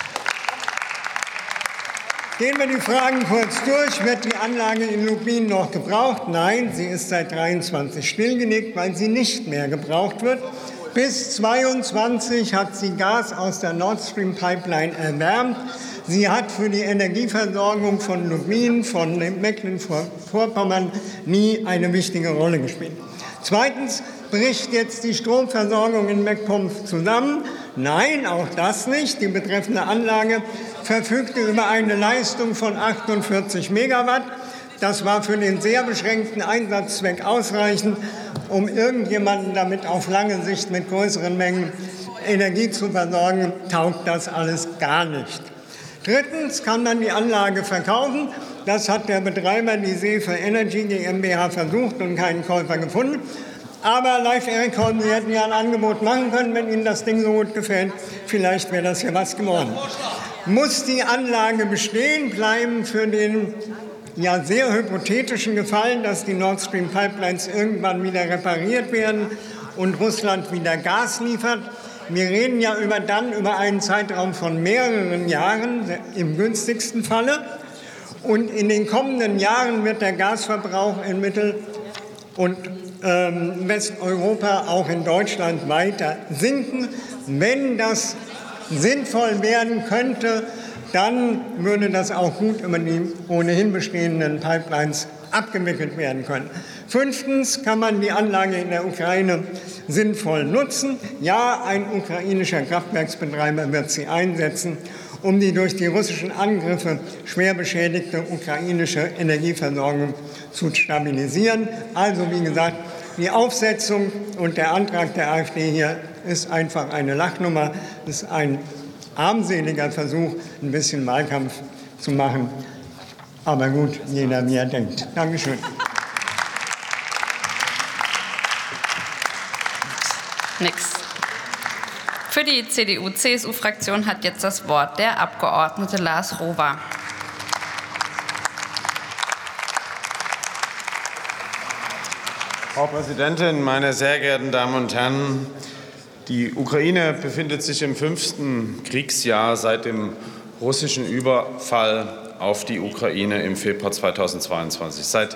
Gehen wir die Fragen kurz durch. Wird die Anlage in Lubmin noch gebraucht? Nein, sie ist seit dreiundzwanzig stillgelegt, weil sie nicht mehr gebraucht wird. Bis zweiundzwanzig hat sie Gas aus der Nord Stream Pipeline erwärmt. Sie hat für die Energieversorgung von Lubmin, von Mecklenburg-Vorpommern nie eine wichtige Rolle gespielt. Zweitens, bricht jetzt die Stromversorgung in Mecklenburg zusammen? Nein, auch das nicht. Die betreffende Anlage verfügte über eine Leistung von achtundvierzig Megawatt. Das war für den sehr beschränkten Einsatzzweck ausreichend, um irgendjemanden damit auf lange Sicht mit größeren Mengen Energie zu versorgen. Taugt das alles gar nicht. Drittens kann man die Anlage verkaufen. Das hat der Betreiber, die Sefe Energy GmbH, versucht und keinen Käufer gefunden. Aber Live Erecon, Sie hätten ja ein Angebot machen können, wenn Ihnen das Ding so gut gefällt. Vielleicht wäre das ja was geworden. Muss die Anlage bestehen, bleiben für den ja sehr hypothetischen Gefallen, dass die Nord Stream Pipelines irgendwann wieder repariert werden und Russland wieder Gas liefert. Wir reden ja über, dann über einen Zeitraum von mehreren Jahren, im günstigsten Falle. Und in den kommenden Jahren wird der Gasverbrauch in Mittel- und ähm, Westeuropa, auch in Deutschland, weiter sinken. Wenn das sinnvoll werden könnte, dann würde das auch gut über die ohnehin bestehenden Pipelines abgewickelt werden können. Fünftens kann man die Anlage in der Ukraine sinnvoll nutzen. Ja, ein ukrainischer Kraftwerksbetreiber wird sie einsetzen, um die durch die russischen Angriffe schwer beschädigte ukrainische Energieversorgung zu stabilisieren. Also wie gesagt, die Aufsetzung und der Antrag der AfD hier ist einfach eine Lachnummer. Das ist ein armseliger Versuch, ein bisschen Wahlkampf zu machen. Aber gut, jeder wie er denkt. Dankeschön. Nix. Für die C D U C S U-Fraktion hat jetzt das Wort der Abgeordnete Lars Rohwer. Frau Präsidentin, meine sehr geehrten Damen und Herren! Die Ukraine befindet sich im fünften Kriegsjahr seit dem russischen Überfall auf die Ukraine im Februar zweitausendzweiundzwanzig. Seit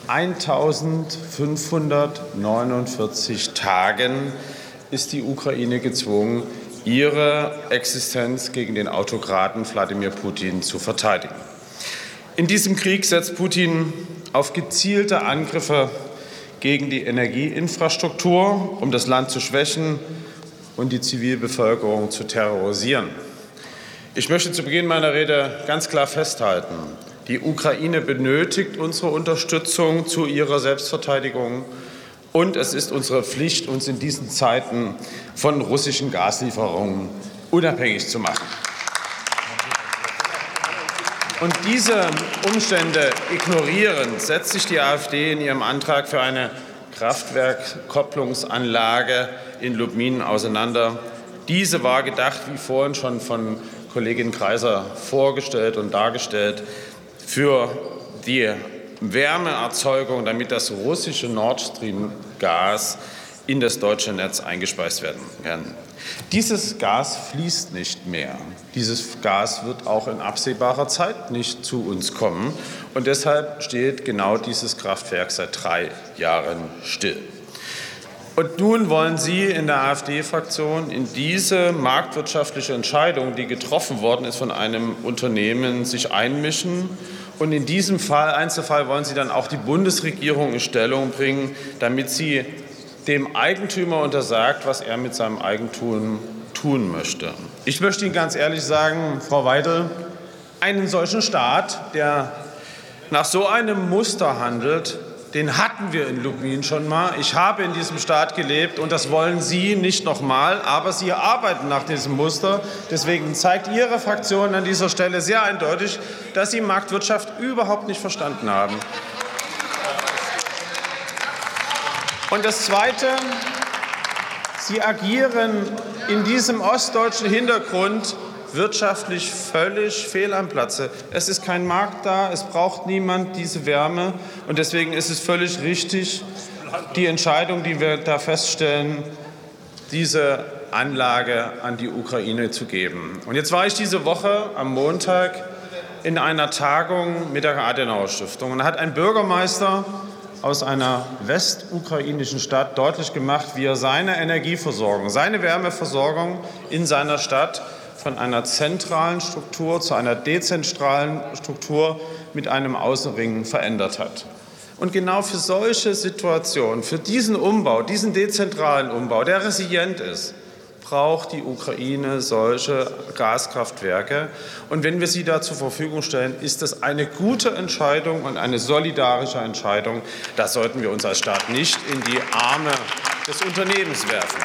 eintausendfünfhundertneunundvierzig Tagen ist die Ukraine gezwungen, ihre Existenz gegen den Autokraten Wladimir Putin zu verteidigen. In diesem Krieg setzt Putin auf gezielte Angriffe gegen die Energieinfrastruktur, um das Land zu schwächen und die Zivilbevölkerung zu terrorisieren. Ich möchte zu Beginn meiner Rede ganz klar festhalten, Die Ukraine benötigt unsere Unterstützung zu ihrer Selbstverteidigung. Und es ist unsere Pflicht, uns in diesen Zeiten von russischen Gaslieferungen unabhängig zu machen. Und diese Umstände ignorierend setzt sich die AfD in ihrem Antrag für eine Kraftwerkkopplungsanlage in Lubmin auseinander. Diese war gedacht, wie vorhin schon von Kollegin Greiser vorgestellt und dargestellt, für die Wärmeerzeugung, damit das russische Nord Stream-Gas in das deutsche Netz eingespeist werden kann. Dieses Gas fließt nicht mehr. Dieses Gas wird auch in absehbarer Zeit nicht zu uns kommen. Und deshalb steht genau dieses Kraftwerk seit drei Jahren still. Und nun wollen Sie in der AfD-Fraktion in diese marktwirtschaftliche Entscheidung, die getroffen worden ist von einem Unternehmen, sich einmischen. Und in diesem Fall, Einzelfall wollen Sie dann auch die Bundesregierung in Stellung bringen, damit sie dem Eigentümer untersagt, was er mit seinem Eigentum tun möchte. Ich möchte Ihnen ganz ehrlich sagen, Frau Weidel, einen solchen Staat, der nach so einem Muster handelt, den hatten wir in Lubmin schon mal. Ich habe in diesem Staat gelebt und das wollen Sie nicht noch mal, aber Sie arbeiten nach diesem Muster. Deswegen zeigt Ihre Fraktion an dieser Stelle sehr eindeutig, dass Sie Marktwirtschaft überhaupt nicht verstanden haben. Und das Zweite, Sie agieren in diesem ostdeutschen Hintergrund wirtschaftlich völlig fehl am Platze. Es ist kein Markt da, es braucht niemand diese Wärme. Und deswegen ist es völlig richtig, die Entscheidung, die wir da feststellen, diese Anlage an die Ukraine zu geben. Und jetzt war ich diese Woche am Montag in einer Tagung mit der Adenauer-Stiftung. Und da hat ein Bürgermeister aus einer westukrainischen Stadt deutlich gemacht, wie er seine Energieversorgung, seine Wärmeversorgung in seiner Stadt von einer zentralen Struktur zu einer dezentralen Struktur mit einem Außenring verändert hat. Und genau für solche Situationen, für diesen Umbau, diesen dezentralen Umbau, der resilient ist, braucht die Ukraine solche Gaskraftwerke. Und wenn wir sie da zur Verfügung stellen, ist das eine gute Entscheidung und eine solidarische Entscheidung. Das sollten wir uns als Staat nicht in die Arme des Unternehmens werfen.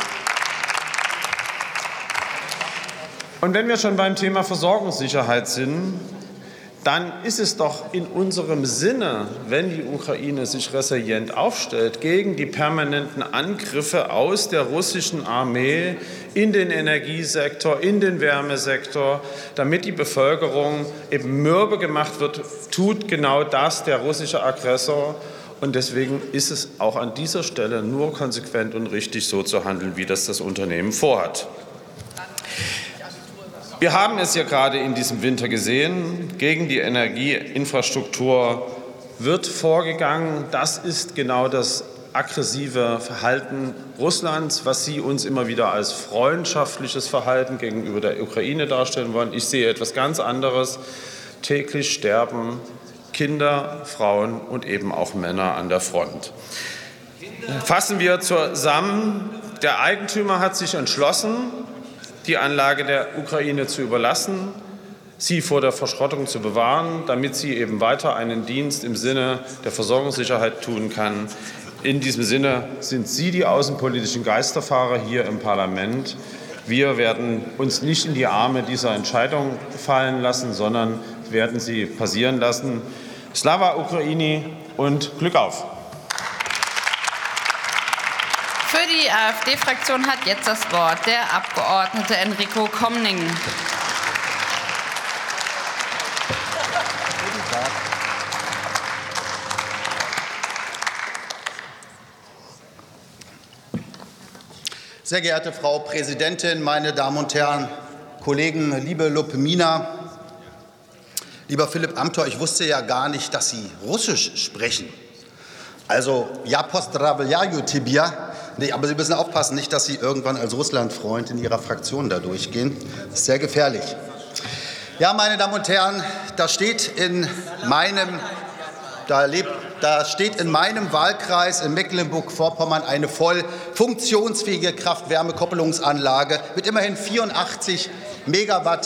Und wenn wir schon beim Thema Versorgungssicherheit sind, dann ist es doch in unserem Sinne, wenn die Ukraine sich resilient aufstellt gegen die permanenten Angriffe aus der russischen Armee in den Energiesektor, in den Wärmesektor, damit die Bevölkerung eben mürbe gemacht wird, tut genau das der russische Aggressor. Und deswegen ist es auch an dieser Stelle nur konsequent und richtig, so zu handeln, wie das das Unternehmen vorhat. Wir haben es ja gerade in diesem Winter gesehen, gegen die Energieinfrastruktur wird vorgegangen. Das ist genau das aggressive Verhalten Russlands, was Sie uns immer wieder als freundschaftliches Verhalten gegenüber der Ukraine darstellen wollen. Ich sehe etwas ganz anderes. Täglich sterben Kinder, Frauen und eben auch Männer an der Front. Fassen wir zusammen. Der Eigentümer hat sich entschlossen, die Anlage der Ukraine zu überlassen, sie vor der Verschrottung zu bewahren, damit sie eben weiter einen Dienst im Sinne der Versorgungssicherheit tun kann. In diesem Sinne sind Sie die außenpolitischen Geisterfahrer hier im Parlament. Wir werden uns nicht in die Arme dieser Entscheidung fallen lassen, sondern werden sie passieren lassen. Slava Ukraini und Glück auf! Für die AfD-Fraktion hat jetzt das Wort der Abgeordnete Enrico Comning. Sehr geehrte Frau Präsidentin, meine Damen und Herren, Kollegen, liebe Lubminer, lieber Philipp Amthor, ich wusste ja gar nicht, dass Sie Russisch sprechen. Also, ja, pozdravljaju tibia. Nee, aber Sie müssen aufpassen, nicht, dass Sie irgendwann als Russlandfreund in Ihrer Fraktion da durchgehen. Das ist sehr gefährlich. Ja, meine Damen und Herren, da steht in meinem, da lebt, da steht in meinem Wahlkreis in Mecklenburg-Vorpommern eine voll funktionsfähige Kraft-Wärme-Koppelungsanlage mit immerhin vierundachtzig Megawatt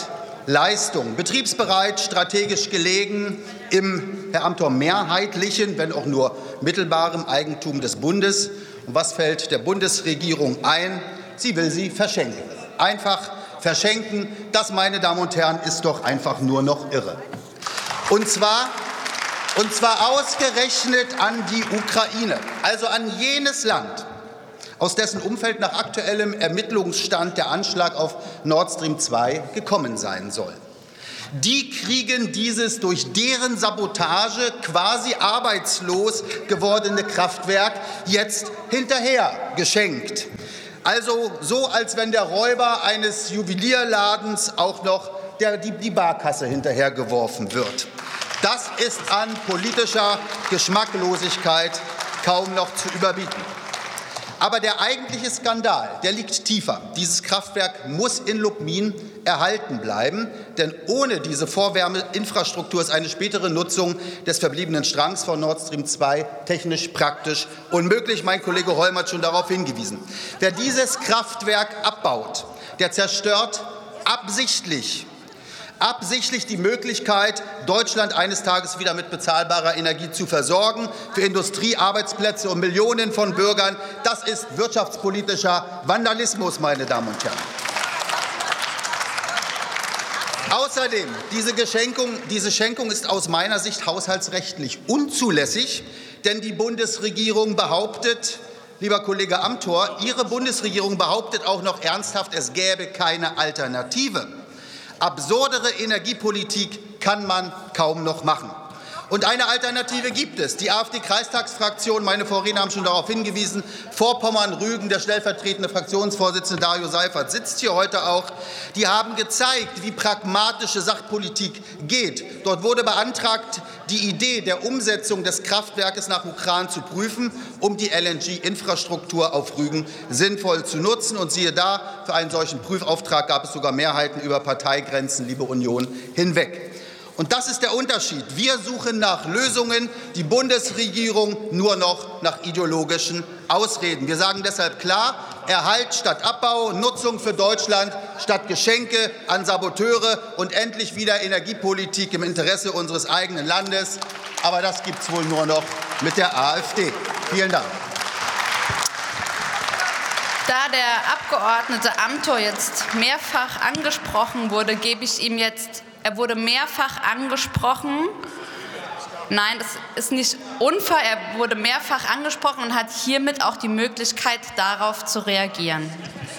Leistung. Betriebsbereit, strategisch gelegen, im, Herr Amthor, mehrheitlichen, wenn auch nur mittelbarem Eigentum des Bundes. Und was fällt der Bundesregierung ein? Sie will sie verschenken. Einfach verschenken. Das, meine Damen und Herren, ist doch einfach nur noch irre. Und zwar, und zwar ausgerechnet an die Ukraine, also an jenes Land, aus dessen Umfeld nach aktuellem Ermittlungsstand der Anschlag auf Nord Stream zwei gekommen sein soll. Die kriegen dieses durch deren Sabotage quasi arbeitslos gewordene Kraftwerk jetzt hinterher geschenkt. Also so, als wenn der Räuber eines Juwelierladens auch noch der, die, die Barkasse hinterhergeworfen wird. Das ist an politischer Geschmacklosigkeit kaum noch zu überbieten. Aber der eigentliche Skandal, der liegt tiefer. Dieses Kraftwerk muss in Lubmin erhalten bleiben, denn ohne diese Vorwärmeinfrastruktur ist eine spätere Nutzung des verbliebenen Strangs von Nord Stream zwei technisch praktisch unmöglich. Mein Kollege Holm hat schon darauf hingewiesen. Wer dieses Kraftwerk abbaut, der zerstört absichtlich absichtlich die Möglichkeit, Deutschland eines Tages wieder mit bezahlbarer Energie zu versorgen, für Industrie, Arbeitsplätze und Millionen von Bürgern. Das ist wirtschaftspolitischer Vandalismus, meine Damen und Herren. Außerdem, diese Schenkung, diese Schenkung ist aus meiner Sicht haushaltsrechtlich unzulässig, denn die Bundesregierung behauptet, lieber Kollege Amthor, Ihre Bundesregierung behauptet auch noch ernsthaft, es gäbe keine Alternative. Absurdere Energiepolitik kann man kaum noch machen. Und eine Alternative gibt es. Die AfD-Kreistagsfraktion, meine Vorredner haben schon darauf hingewiesen, Vorpommern-Rügen, der stellvertretende Fraktionsvorsitzende Dario Seifert sitzt hier heute auch, die haben gezeigt, wie pragmatische Sachpolitik geht. Dort wurde beantragt, die Idee der Umsetzung des Kraftwerkes nach Ukran zu prüfen, um die L N G-Infrastruktur auf Rügen sinnvoll zu nutzen. Und siehe da, für einen solchen Prüfauftrag gab es sogar Mehrheiten über Parteigrenzen, liebe Union, hinweg. Und das ist der Unterschied. Wir suchen nach Lösungen, die Bundesregierung nur noch nach ideologischen Ausreden. Wir sagen deshalb klar, Erhalt statt Abbau, Nutzung für Deutschland statt Geschenke an Saboteure und endlich wieder Energiepolitik im Interesse unseres eigenen Landes. Aber das gibt es wohl nur noch mit der AfD. Vielen Dank. Da der Abgeordnete Amthor jetzt mehrfach angesprochen wurde, gebe ich ihm jetzt, er wurde mehrfach angesprochen. Nein, das ist nicht unfair. Er wurde mehrfach angesprochen und hat hiermit auch die Möglichkeit, darauf zu reagieren.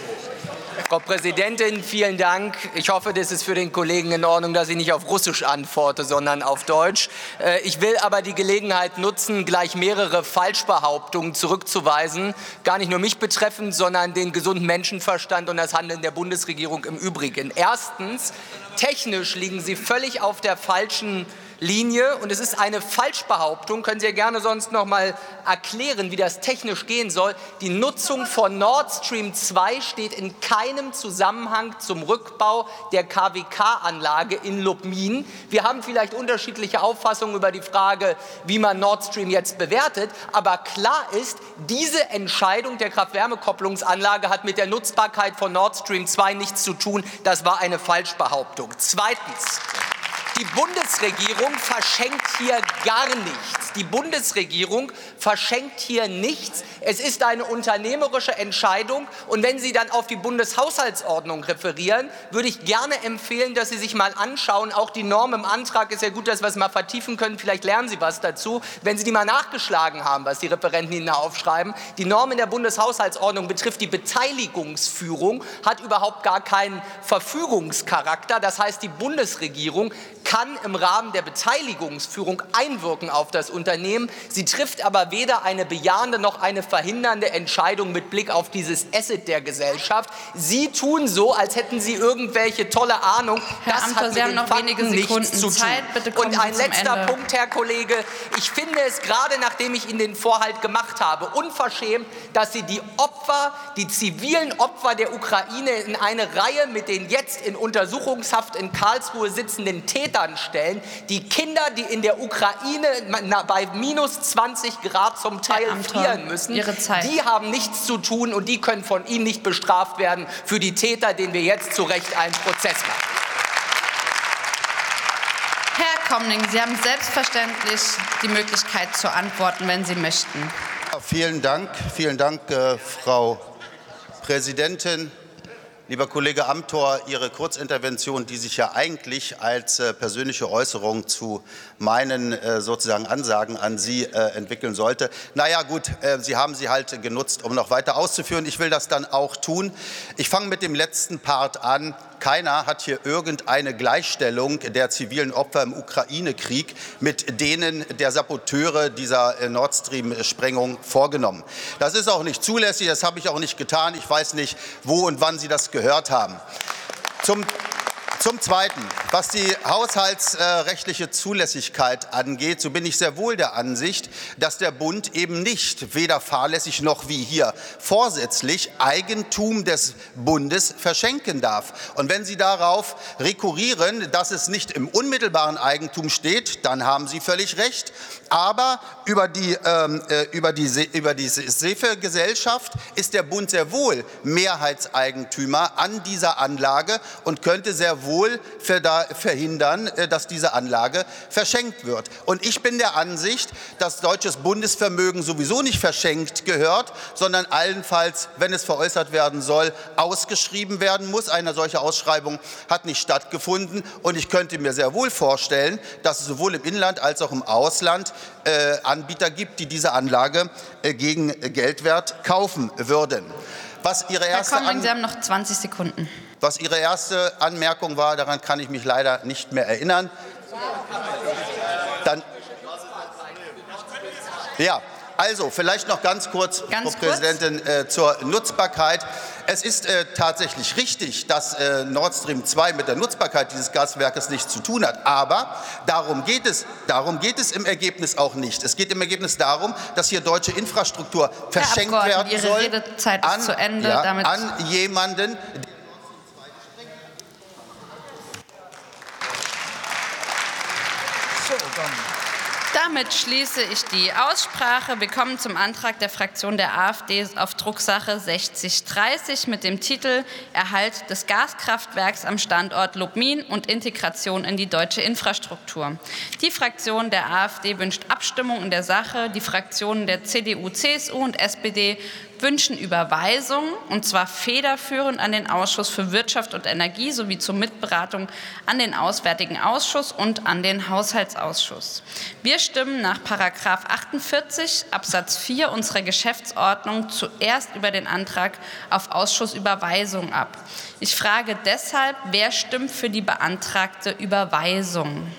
Frau Präsidentin, vielen Dank. Ich hoffe, das ist für den Kollegen in Ordnung, dass ich nicht auf Russisch antworte, sondern auf Deutsch. Ich will aber die Gelegenheit nutzen, gleich mehrere Falschbehauptungen zurückzuweisen, gar nicht nur mich betreffend, sondern den gesunden Menschenverstand und das Handeln der Bundesregierung im Übrigen. Erstens, technisch liegen Sie völlig auf der falschen Linie und es ist eine Falschbehauptung, können Sie ja gerne sonst noch mal erklären, wie das technisch gehen soll. Die Nutzung von Nord Stream zwei steht in keinem Zusammenhang zum Rückbau der K W K-Anlage in Lubmin. Wir haben vielleicht unterschiedliche Auffassungen über die Frage, wie man Nord Stream jetzt bewertet, aber klar ist, diese Entscheidung der Kraft-Wärme-Kopplungsanlage hat mit der Nutzbarkeit von Nord Stream zwei nichts zu tun. Das war eine Falschbehauptung. Zweitens. Die Bundesregierung verschenkt hier gar nichts. Die Bundesregierung verschenkt hier nichts. Es ist eine unternehmerische Entscheidung. Und wenn Sie dann auf die Bundeshaushaltsordnung referieren, würde ich gerne empfehlen, dass Sie sich mal anschauen. Auch die Norm im Antrag ist ja gut, dass wir es mal vertiefen können. Vielleicht lernen Sie was dazu. Wenn Sie die mal nachgeschlagen haben, was die Referenten Ihnen da aufschreiben. Die Norm in der Bundeshaushaltsordnung betrifft die Beteiligungsführung, hat überhaupt gar keinen Verfügungscharakter. Das heißt, die Bundesregierung kann im Rahmen der Beteiligungsführung einwirken auf das Unternehmen. Sie trifft aber weder eine bejahende noch eine verhindernde Entscheidung mit Blick auf dieses Asset der Gesellschaft. Sie tun so, als hätten Sie irgendwelche tolle Ahnung. Herr das Amthor, hat Sie mit haben den noch Fakten wenige nichts Sekunden zu tun. Zeit. Bitte kommen Und ein Sie zum letzter Ende. Punkt, Herr Kollege. Ich finde es gerade, nachdem ich Ihnen den Vorhalt gemacht habe, unverschämt, dass Sie die Opfer, die zivilen Opfer der Ukraine in eine Reihe mit den jetzt in Untersuchungshaft in Karlsruhe sitzenden Tätern stellen. Die Kinder, die in der Ukraine bei minus zwanzig Grad zum Teil frieren müssen, die haben nichts zu tun und die können von Ihnen nicht bestraft werden für die Täter, denen wir jetzt zu Recht einen Prozess machen. Komning, Sie haben selbstverständlich die Möglichkeit zu antworten, wenn Sie möchten. Ja, vielen Dank, vielen Dank, äh, Frau Präsidentin. Lieber Kollege Amthor, Ihre Kurzintervention, die sich ja eigentlich als äh, persönliche Äußerung zu meinen äh, sozusagen Ansagen an Sie äh, entwickeln sollte. Naja gut, äh, Sie haben sie halt genutzt, um noch weiter auszuführen. Ich will das dann auch tun. Ich fange mit dem letzten Part an. Keiner hat hier irgendeine Gleichstellung der zivilen Opfer im Ukraine-Krieg mit denen der Saboteure dieser äh, Nord Stream-Sprengung vorgenommen. Das ist auch nicht zulässig, das habe ich auch nicht getan. Ich weiß nicht, wo und wann Sie das gehört haben. Zum Zum Zweiten, was die haushaltsrechtliche Zulässigkeit angeht, so bin ich sehr wohl der Ansicht, dass der Bund eben nicht weder fahrlässig noch wie hier vorsätzlich Eigentum des Bundes verschenken darf. Und wenn Sie darauf rekurrieren, dass es nicht im unmittelbaren Eigentum steht, dann haben Sie völlig recht. Aber über die, ähm, über die, über die SEFE-Gesellschaft ist der Bund sehr wohl Mehrheitseigentümer an dieser Anlage und könnte sehr wohl verhindern, dass diese Anlage verschenkt wird. Und ich bin der Ansicht, dass deutsches Bundesvermögen sowieso nicht verschenkt gehört, sondern allenfalls, wenn es veräußert werden soll, ausgeschrieben werden muss. Eine solche Ausschreibung hat nicht stattgefunden. Und ich könnte mir sehr wohl vorstellen, dass es sowohl im Inland als auch im Ausland äh, Anbieter gibt, die diese Anlage äh, gegen Geldwert kaufen würden. Was Ihre erste Herr Komning, Sie haben noch zwanzig Sekunden. Was Ihre erste Anmerkung war, daran kann ich mich leider nicht mehr erinnern. Dann, ja, also vielleicht noch ganz kurz, ganz Frau Präsidentin, äh, zur Nutzbarkeit. Es ist äh, tatsächlich richtig, dass äh, Nord Stream zwei mit der Nutzbarkeit dieses Gaswerkes nichts zu tun hat. Aber darum geht es, darum geht es im Ergebnis auch nicht. Es geht im Ergebnis darum, dass hier deutsche Infrastruktur verschenkt werden Ihre soll Redezeit ist an, zu Ende. Ja, Damit an jemanden. Damit schließe ich die Aussprache. Wir kommen zum Antrag der Fraktion der AfD auf Drucksache sechzig dreißig mit dem Titel Erhalt des Gaskraftwerks am Standort Lubmin und Integration in die deutsche Infrastruktur. Die Fraktion der AfD wünscht Abstimmung in der Sache. Die Fraktionen der C D U, C S U und S P D wünschen Überweisung, und zwar federführend an den Ausschuss für Wirtschaft und Energie sowie zur Mitberatung an den Auswärtigen Ausschuss und an den Haushaltsausschuss. Wir stimmen nach Paragraph achtundvierzig Absatz vier unserer Geschäftsordnung zuerst über den Antrag auf Ausschussüberweisung ab. Ich frage deshalb, wer stimmt für die beantragte Überweisung?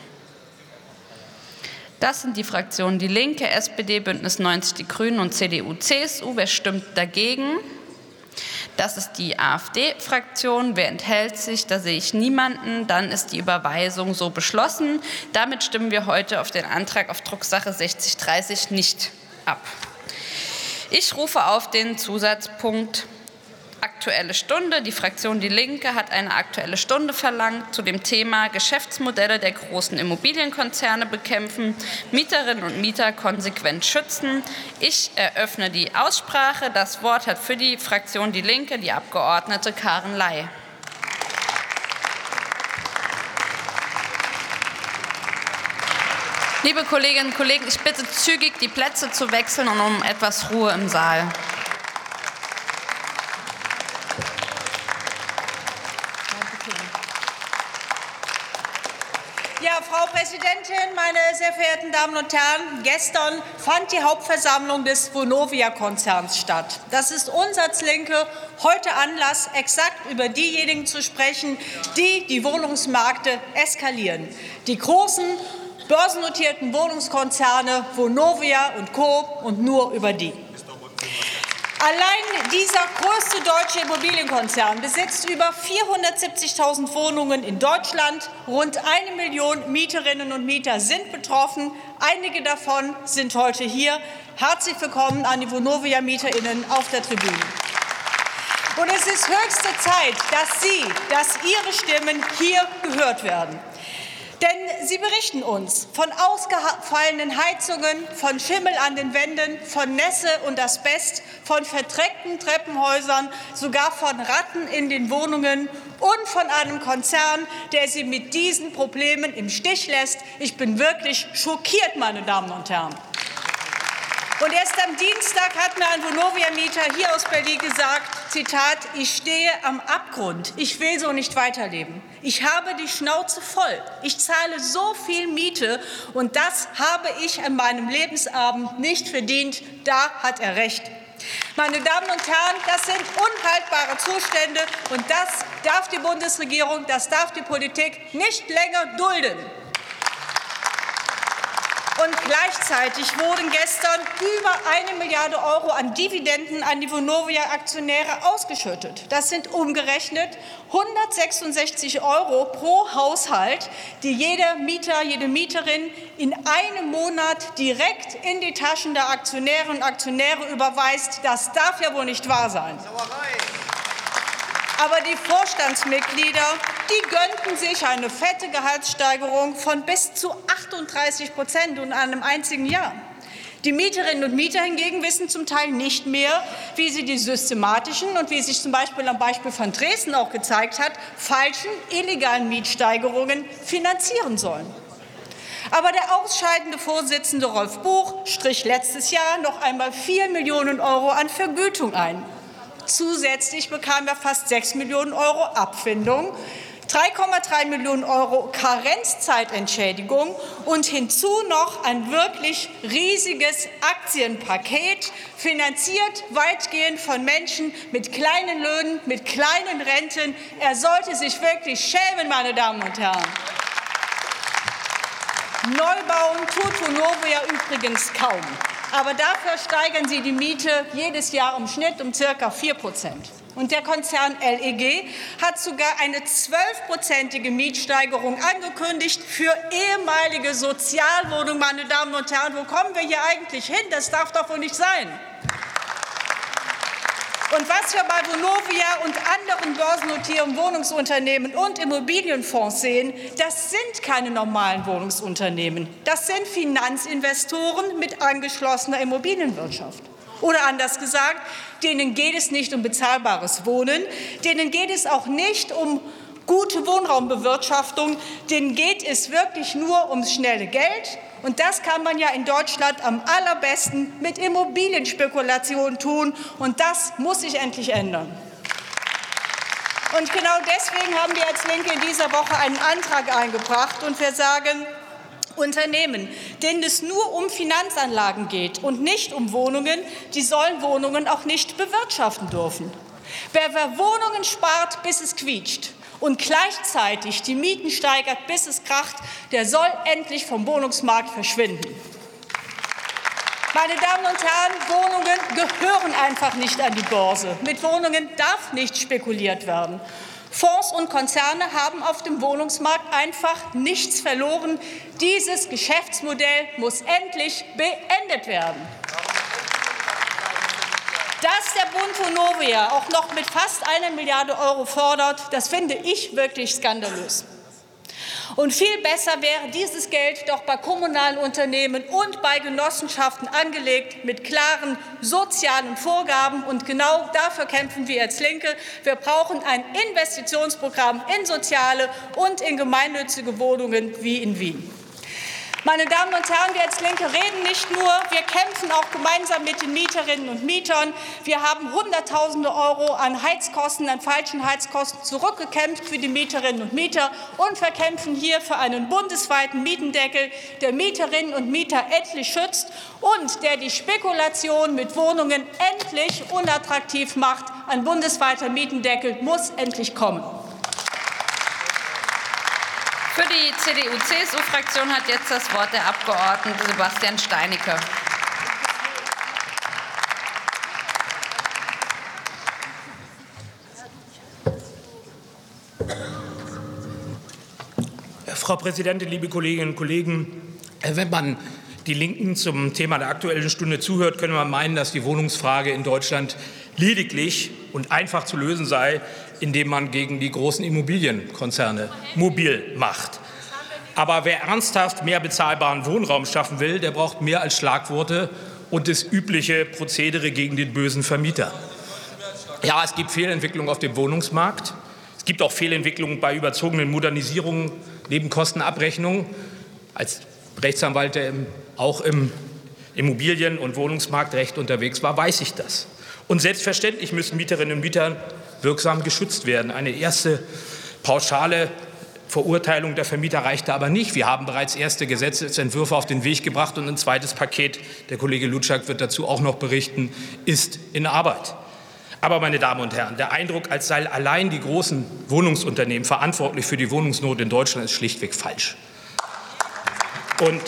Das sind die Fraktionen Die Linke, S P D, Bündnis neunzig Die Grünen und C D U, C S U. Wer stimmt dagegen? Das ist die AfD-Fraktion. Wer enthält sich? Da sehe ich niemanden. Dann ist die Überweisung so beschlossen. Damit stimmen wir heute auf den Antrag auf Drucksache sechzig dreißig nicht ab. Ich rufe auf den Zusatzpunkt Aktuelle Stunde. Die Fraktion Die Linke hat eine Aktuelle Stunde verlangt zu dem Thema Geschäftsmodelle der großen Immobilienkonzerne bekämpfen, Mieterinnen und Mieter konsequent schützen. Ich eröffne die Aussprache. Das Wort hat für die Fraktion Die Linke die Abgeordnete Karen Ley. Liebe Kolleginnen und Kollegen, ich bitte zügig die Plätze zu wechseln und um etwas Ruhe im Saal. Ja, Frau Präsidentin, meine sehr verehrten Damen und Herren! Gestern fand die Hauptversammlung des Vonovia-Konzerns statt. Das ist uns als Linke heute Anlass, exakt über diejenigen zu sprechen, die die Wohnungsmärkte eskalieren. Die großen börsennotierten Wohnungskonzerne Vonovia und Co. und nur über die. Allein dieser größte deutsche Immobilienkonzern besitzt über vierhundertsiebzigtausend Wohnungen in Deutschland. Rund eine Million Mieterinnen und Mieter sind betroffen. Einige davon sind heute hier. Herzlich willkommen an die Vonovia-MieterInnen auf der Tribüne. Und es ist höchste Zeit, dass Sie, dass Ihre Stimmen hier gehört werden. Denn sie berichten uns von ausgefallenen Heizungen, von Schimmel an den Wänden, von Nässe und Asbest, von verdreckten Treppenhäusern, sogar von Ratten in den Wohnungen und von einem Konzern, der sie mit diesen Problemen im Stich lässt. Ich bin wirklich schockiert, meine Damen und Herren. Und erst am Dienstag hat mir ein Vonovia-Mieter hier aus Berlin gesagt, Zitat, ich stehe am Abgrund, ich will so nicht weiterleben. Ich habe die Schnauze voll, ich zahle so viel Miete und das habe ich an meinem Lebensabend nicht verdient, da hat er recht. Meine Damen und Herren, das sind unhaltbare Zustände und das darf die Bundesregierung, das darf die Politik nicht länger dulden. Und gleichzeitig wurden gestern über eine Milliarde Euro an Dividenden an die Vonovia-Aktionäre ausgeschüttet. Das sind umgerechnet hundertsechsundsechzig Euro pro Haushalt, die jeder Mieter, jede Mieterin in einem Monat direkt in die Taschen der Aktionäre und Aktionäre überweist. Das darf ja wohl nicht wahr sein. Aber die Vorstandsmitglieder, die gönnten sich eine fette Gehaltssteigerung von bis zu achtunddreißig Prozent in einem einzigen Jahr. Die Mieterinnen und Mieter hingegen wissen zum Teil nicht mehr, wie sie die systematischen und wie sich zum Beispiel am Beispiel von Dresden auch gezeigt hat, falschen, illegalen Mietsteigerungen finanzieren sollen. Aber der ausscheidende Vorsitzende Rolf Buch strich letztes Jahr noch einmal vier Millionen Euro an Vergütung ein. Zusätzlich bekam er fast sechs Millionen Euro Abfindung, drei Komma drei Millionen Euro Karenzzeitentschädigung und hinzu noch ein wirklich riesiges Aktienpaket, finanziert weitgehend von Menschen mit kleinen Löhnen, mit kleinen Renten. Er sollte sich wirklich schämen, meine Damen und Herren. Neubauen tut Vonovia übrigens kaum. Aber dafür steigern sie die Miete jedes Jahr im Schnitt um circa vier Prozent. Und der Konzern L E G hat sogar eine zwölfprozentige Mietsteigerung angekündigt für ehemalige Sozialwohnungen. Meine Damen und Herren, wo kommen wir hier eigentlich hin? Das darf doch wohl nicht sein. Und was wir bei Vonovia und anderen börsennotierten Wohnungsunternehmen und Immobilienfonds sehen, das sind keine normalen Wohnungsunternehmen. Das sind Finanzinvestoren mit angeschlossener Immobilienwirtschaft. Oder anders gesagt, denen geht es nicht um bezahlbares Wohnen, denen geht es auch nicht um gute Wohnraumbewirtschaftung, denen geht es wirklich nur ums schnelle Geld. Und das kann man ja in Deutschland am allerbesten mit Immobilienspekulation tun. Und das muss sich endlich ändern. Und genau deswegen haben wir als Linke in dieser Woche einen Antrag eingebracht. Und wir sagen, Unternehmen, denen es nur um Finanzanlagen geht und nicht um Wohnungen, die sollen Wohnungen auch nicht bewirtschaften dürfen. Wer, wer Wohnungen spart, bis es quietscht, und gleichzeitig die Mieten steigert, bis es kracht, der soll endlich vom Wohnungsmarkt verschwinden. Meine Damen und Herren, Wohnungen gehören einfach nicht an die Börse. Mit Wohnungen darf nicht spekuliert werden. Fonds und Konzerne haben auf dem Wohnungsmarkt einfach nichts verloren. Dieses Geschäftsmodell muss endlich beendet werden. Dass der Bund Vonovia auch noch mit fast einer Milliarde Euro fordert, das finde ich wirklich skandalös. Und viel besser wäre dieses Geld doch bei kommunalen Unternehmen und bei Genossenschaften angelegt mit klaren sozialen Vorgaben. Und genau dafür kämpfen wir als Linke. Wir brauchen ein Investitionsprogramm in soziale und in gemeinnützige Wohnungen wie in Wien. Meine Damen und Herren, wir als Linke reden nicht nur, wir kämpfen auch gemeinsam mit den Mieterinnen und Mietern. Wir haben Hunderttausende Euro an Heizkosten, an falschen Heizkosten zurückgekämpft für die Mieterinnen und Mieter und wir kämpfen hier für einen bundesweiten Mietendeckel, der Mieterinnen und Mieter endlich schützt und der die Spekulation mit Wohnungen endlich unattraktiv macht. Ein bundesweiter Mietendeckel muss endlich kommen. Für die C D U-C S U-Fraktion hat jetzt das Wort der Abgeordnete Sebastian Steinicke. Frau Präsidentin, liebe Kolleginnen und Kollegen! Wenn man die Linken zum Thema der Aktuellen Stunde zuhört, könnte man meinen, dass die Wohnungsfrage in Deutschland lediglich und einfach zu lösen sei, indem man gegen die großen Immobilienkonzerne mobil macht. Aber wer ernsthaft mehr bezahlbaren Wohnraum schaffen will, der braucht mehr als Schlagworte und das übliche Prozedere gegen den bösen Vermieter. Ja, es gibt Fehlentwicklungen auf dem Wohnungsmarkt. Es gibt auch Fehlentwicklungen bei überzogenen Modernisierungen, Nebenkostenabrechnungen. Als Rechtsanwalt, der auch im Immobilien- und Wohnungsmarktrecht unterwegs war, weiß ich das. Und selbstverständlich müssen Mieterinnen und Mieter wirksam geschützt werden. Eine erste pauschale Verurteilung der Vermieter reichte aber nicht. Wir haben bereits erste Gesetzesentwürfe auf den Weg gebracht und ein zweites Paket, der Kollege Lutschak wird dazu auch noch berichten, ist in Arbeit. Aber, meine Damen und Herren, der Eindruck, als seien allein die großen Wohnungsunternehmen verantwortlich für die Wohnungsnot in Deutschland, ist schlichtweg falsch. Und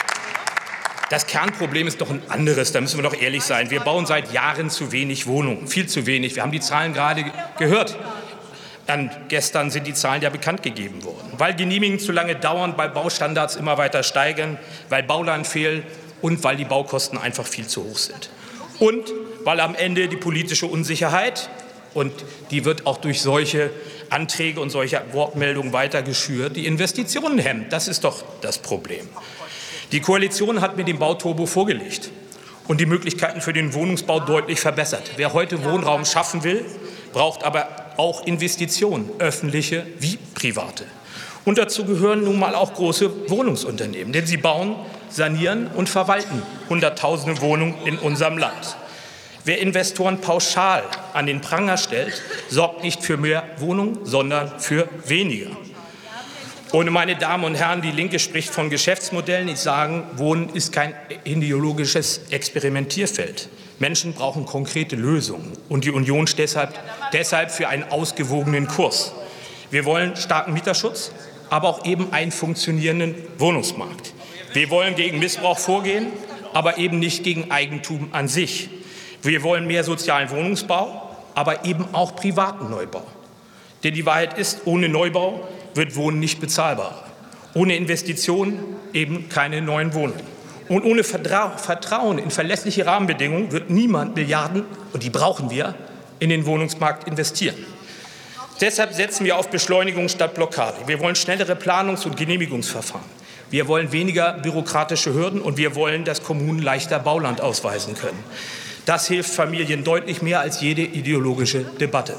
das Kernproblem ist doch ein anderes, da müssen wir doch ehrlich sein. Wir bauen seit Jahren zu wenig Wohnungen, viel zu wenig. Wir haben die Zahlen gerade gehört. Dann gestern sind die Zahlen ja bekannt gegeben worden. Weil Genehmigungen zu lange dauern, weil Baustandards immer weiter steigen, weil Bauland fehlt und weil die Baukosten einfach viel zu hoch sind. Und weil am Ende die politische Unsicherheit, und die wird auch durch solche Anträge und solche Wortmeldungen weiter geschürt, die Investitionen hemmt. Das ist doch das Problem. Die Koalition hat mit dem Bauturbo vorgelegt und die Möglichkeiten für den Wohnungsbau deutlich verbessert. Wer heute Wohnraum schaffen will, braucht aber auch Investitionen, öffentliche wie private. Und dazu gehören nun mal auch große Wohnungsunternehmen, denn sie bauen, sanieren und verwalten Hunderttausende Wohnungen in unserem Land. Wer Investoren pauschal an den Pranger stellt, sorgt nicht für mehr Wohnungen, sondern für weniger. Und meine Damen und Herren, die Linke spricht von Geschäftsmodellen. Ich sage, Wohnen ist kein ideologisches Experimentierfeld. Menschen brauchen konkrete Lösungen. Und die Union steht deshalb, deshalb für einen ausgewogenen Kurs. Wir wollen starken Mieterschutz, aber auch eben einen funktionierenden Wohnungsmarkt. Wir wollen gegen Missbrauch vorgehen, aber eben nicht gegen Eigentum an sich. Wir wollen mehr sozialen Wohnungsbau, aber eben auch privaten Neubau. Denn die Wahrheit ist, ohne Neubau wird Wohnen nicht bezahlbar. Ohne Investitionen eben keine neuen Wohnungen. Und ohne Vertrauen in verlässliche Rahmenbedingungen wird niemand Milliarden, und die brauchen wir, in den Wohnungsmarkt investieren. Deshalb setzen wir auf Beschleunigung statt Blockade. Wir wollen schnellere Planungs- und Genehmigungsverfahren. Wir wollen weniger bürokratische Hürden und wir wollen, dass Kommunen leichter Bauland ausweisen können. Das hilft Familien deutlich mehr als jede ideologische Debatte.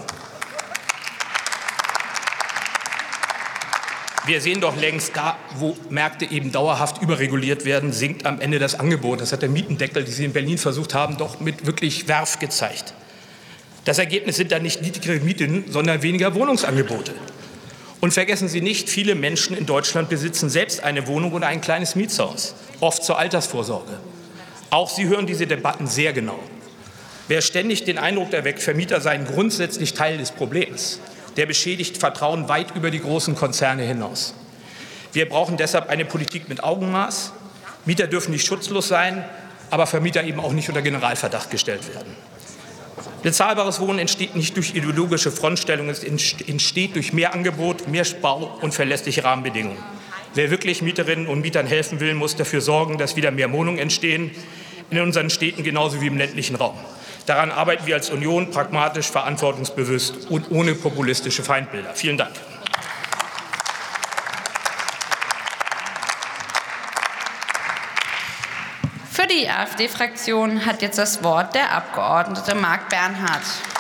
Wir sehen doch längst, da, wo Märkte eben dauerhaft überreguliert werden, sinkt am Ende das Angebot. Das hat der Mietendeckel, den Sie in Berlin versucht haben, doch mit wirklich Werf gezeigt. Das Ergebnis sind dann nicht niedrigere Mieten, sondern weniger Wohnungsangebote. Und vergessen Sie nicht, viele Menschen in Deutschland besitzen selbst eine Wohnung oder ein kleines Mietshaus, oft zur Altersvorsorge. Auch Sie hören diese Debatten sehr genau. Wer ständig den Eindruck erweckt, Vermieter seien grundsätzlich Teil des Problems, der beschädigt Vertrauen weit über die großen Konzerne hinaus. Wir brauchen deshalb eine Politik mit Augenmaß. Mieter dürfen nicht schutzlos sein, aber Vermieter eben auch nicht unter Generalverdacht gestellt werden. Bezahlbares Wohnen entsteht nicht durch ideologische Frontstellung, es entsteht durch mehr Angebot, mehr Bau und verlässliche Rahmenbedingungen. Wer wirklich Mieterinnen und Mietern helfen will, muss dafür sorgen, dass wieder mehr Wohnungen entstehen, in unseren Städten genauso wie im ländlichen Raum. Daran arbeiten wir als Union pragmatisch, verantwortungsbewusst und ohne populistische Feindbilder. Vielen Dank. Für die AfD-Fraktion hat jetzt das Wort der Abgeordnete Marc Bernhard.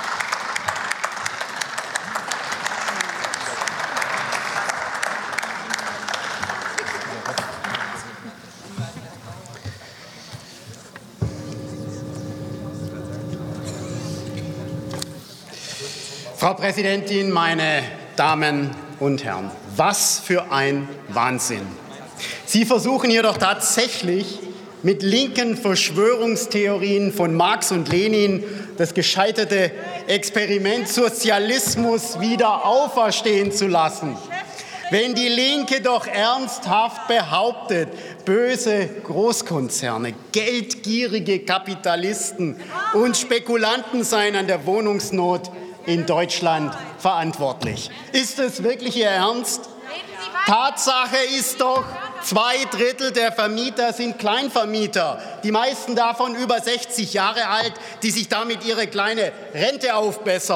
Frau Präsidentin, meine Damen und Herren! Was für ein Wahnsinn! Sie versuchen hier doch tatsächlich mit linken Verschwörungstheorien von Marx und Lenin das gescheiterte Experiment Sozialismus wieder auferstehen zu lassen. Wenn die Linke doch ernsthaft behauptet, böse Großkonzerne, geldgierige Kapitalisten und Spekulanten seien an der Wohnungsnot in Deutschland verantwortlich. Ist es wirklich Ihr Ernst? Tatsache ist doch, zwei Drittel der Vermieter sind Kleinvermieter, die meisten davon über sechzig Jahre alt, die sich damit ihre kleine Rente aufbessern.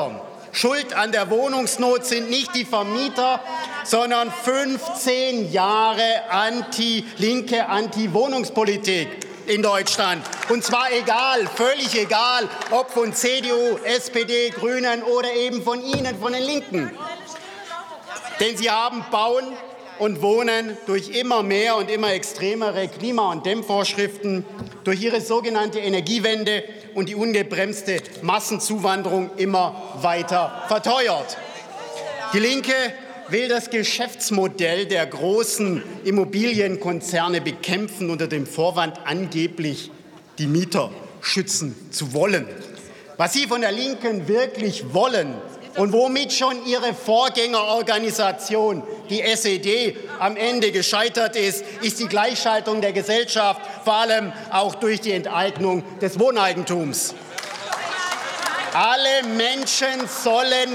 Schuld an der Wohnungsnot sind nicht die Vermieter, sondern fünfzehn Jahre anti, linke Anti-Wohnungspolitik in Deutschland. Und zwar egal, völlig egal, ob von C D U, S P D, Grünen oder eben von Ihnen, von den Linken. Denn sie haben Bauen und Wohnen durch immer mehr und immer extremere Klima- und Dämmvorschriften, durch ihre sogenannte Energiewende und die ungebremste Massenzuwanderung immer weiter verteuert. Die Linke will das Geschäftsmodell der großen Immobilienkonzerne bekämpfen, unter dem Vorwand, angeblich die Mieter schützen zu wollen. Was Sie von der Linken wirklich wollen und womit schon Ihre Vorgängerorganisation, die S E D, am Ende gescheitert ist, ist die Gleichschaltung der Gesellschaft, vor allem auch durch die Enteignung des Wohneigentums. Alle Menschen sollen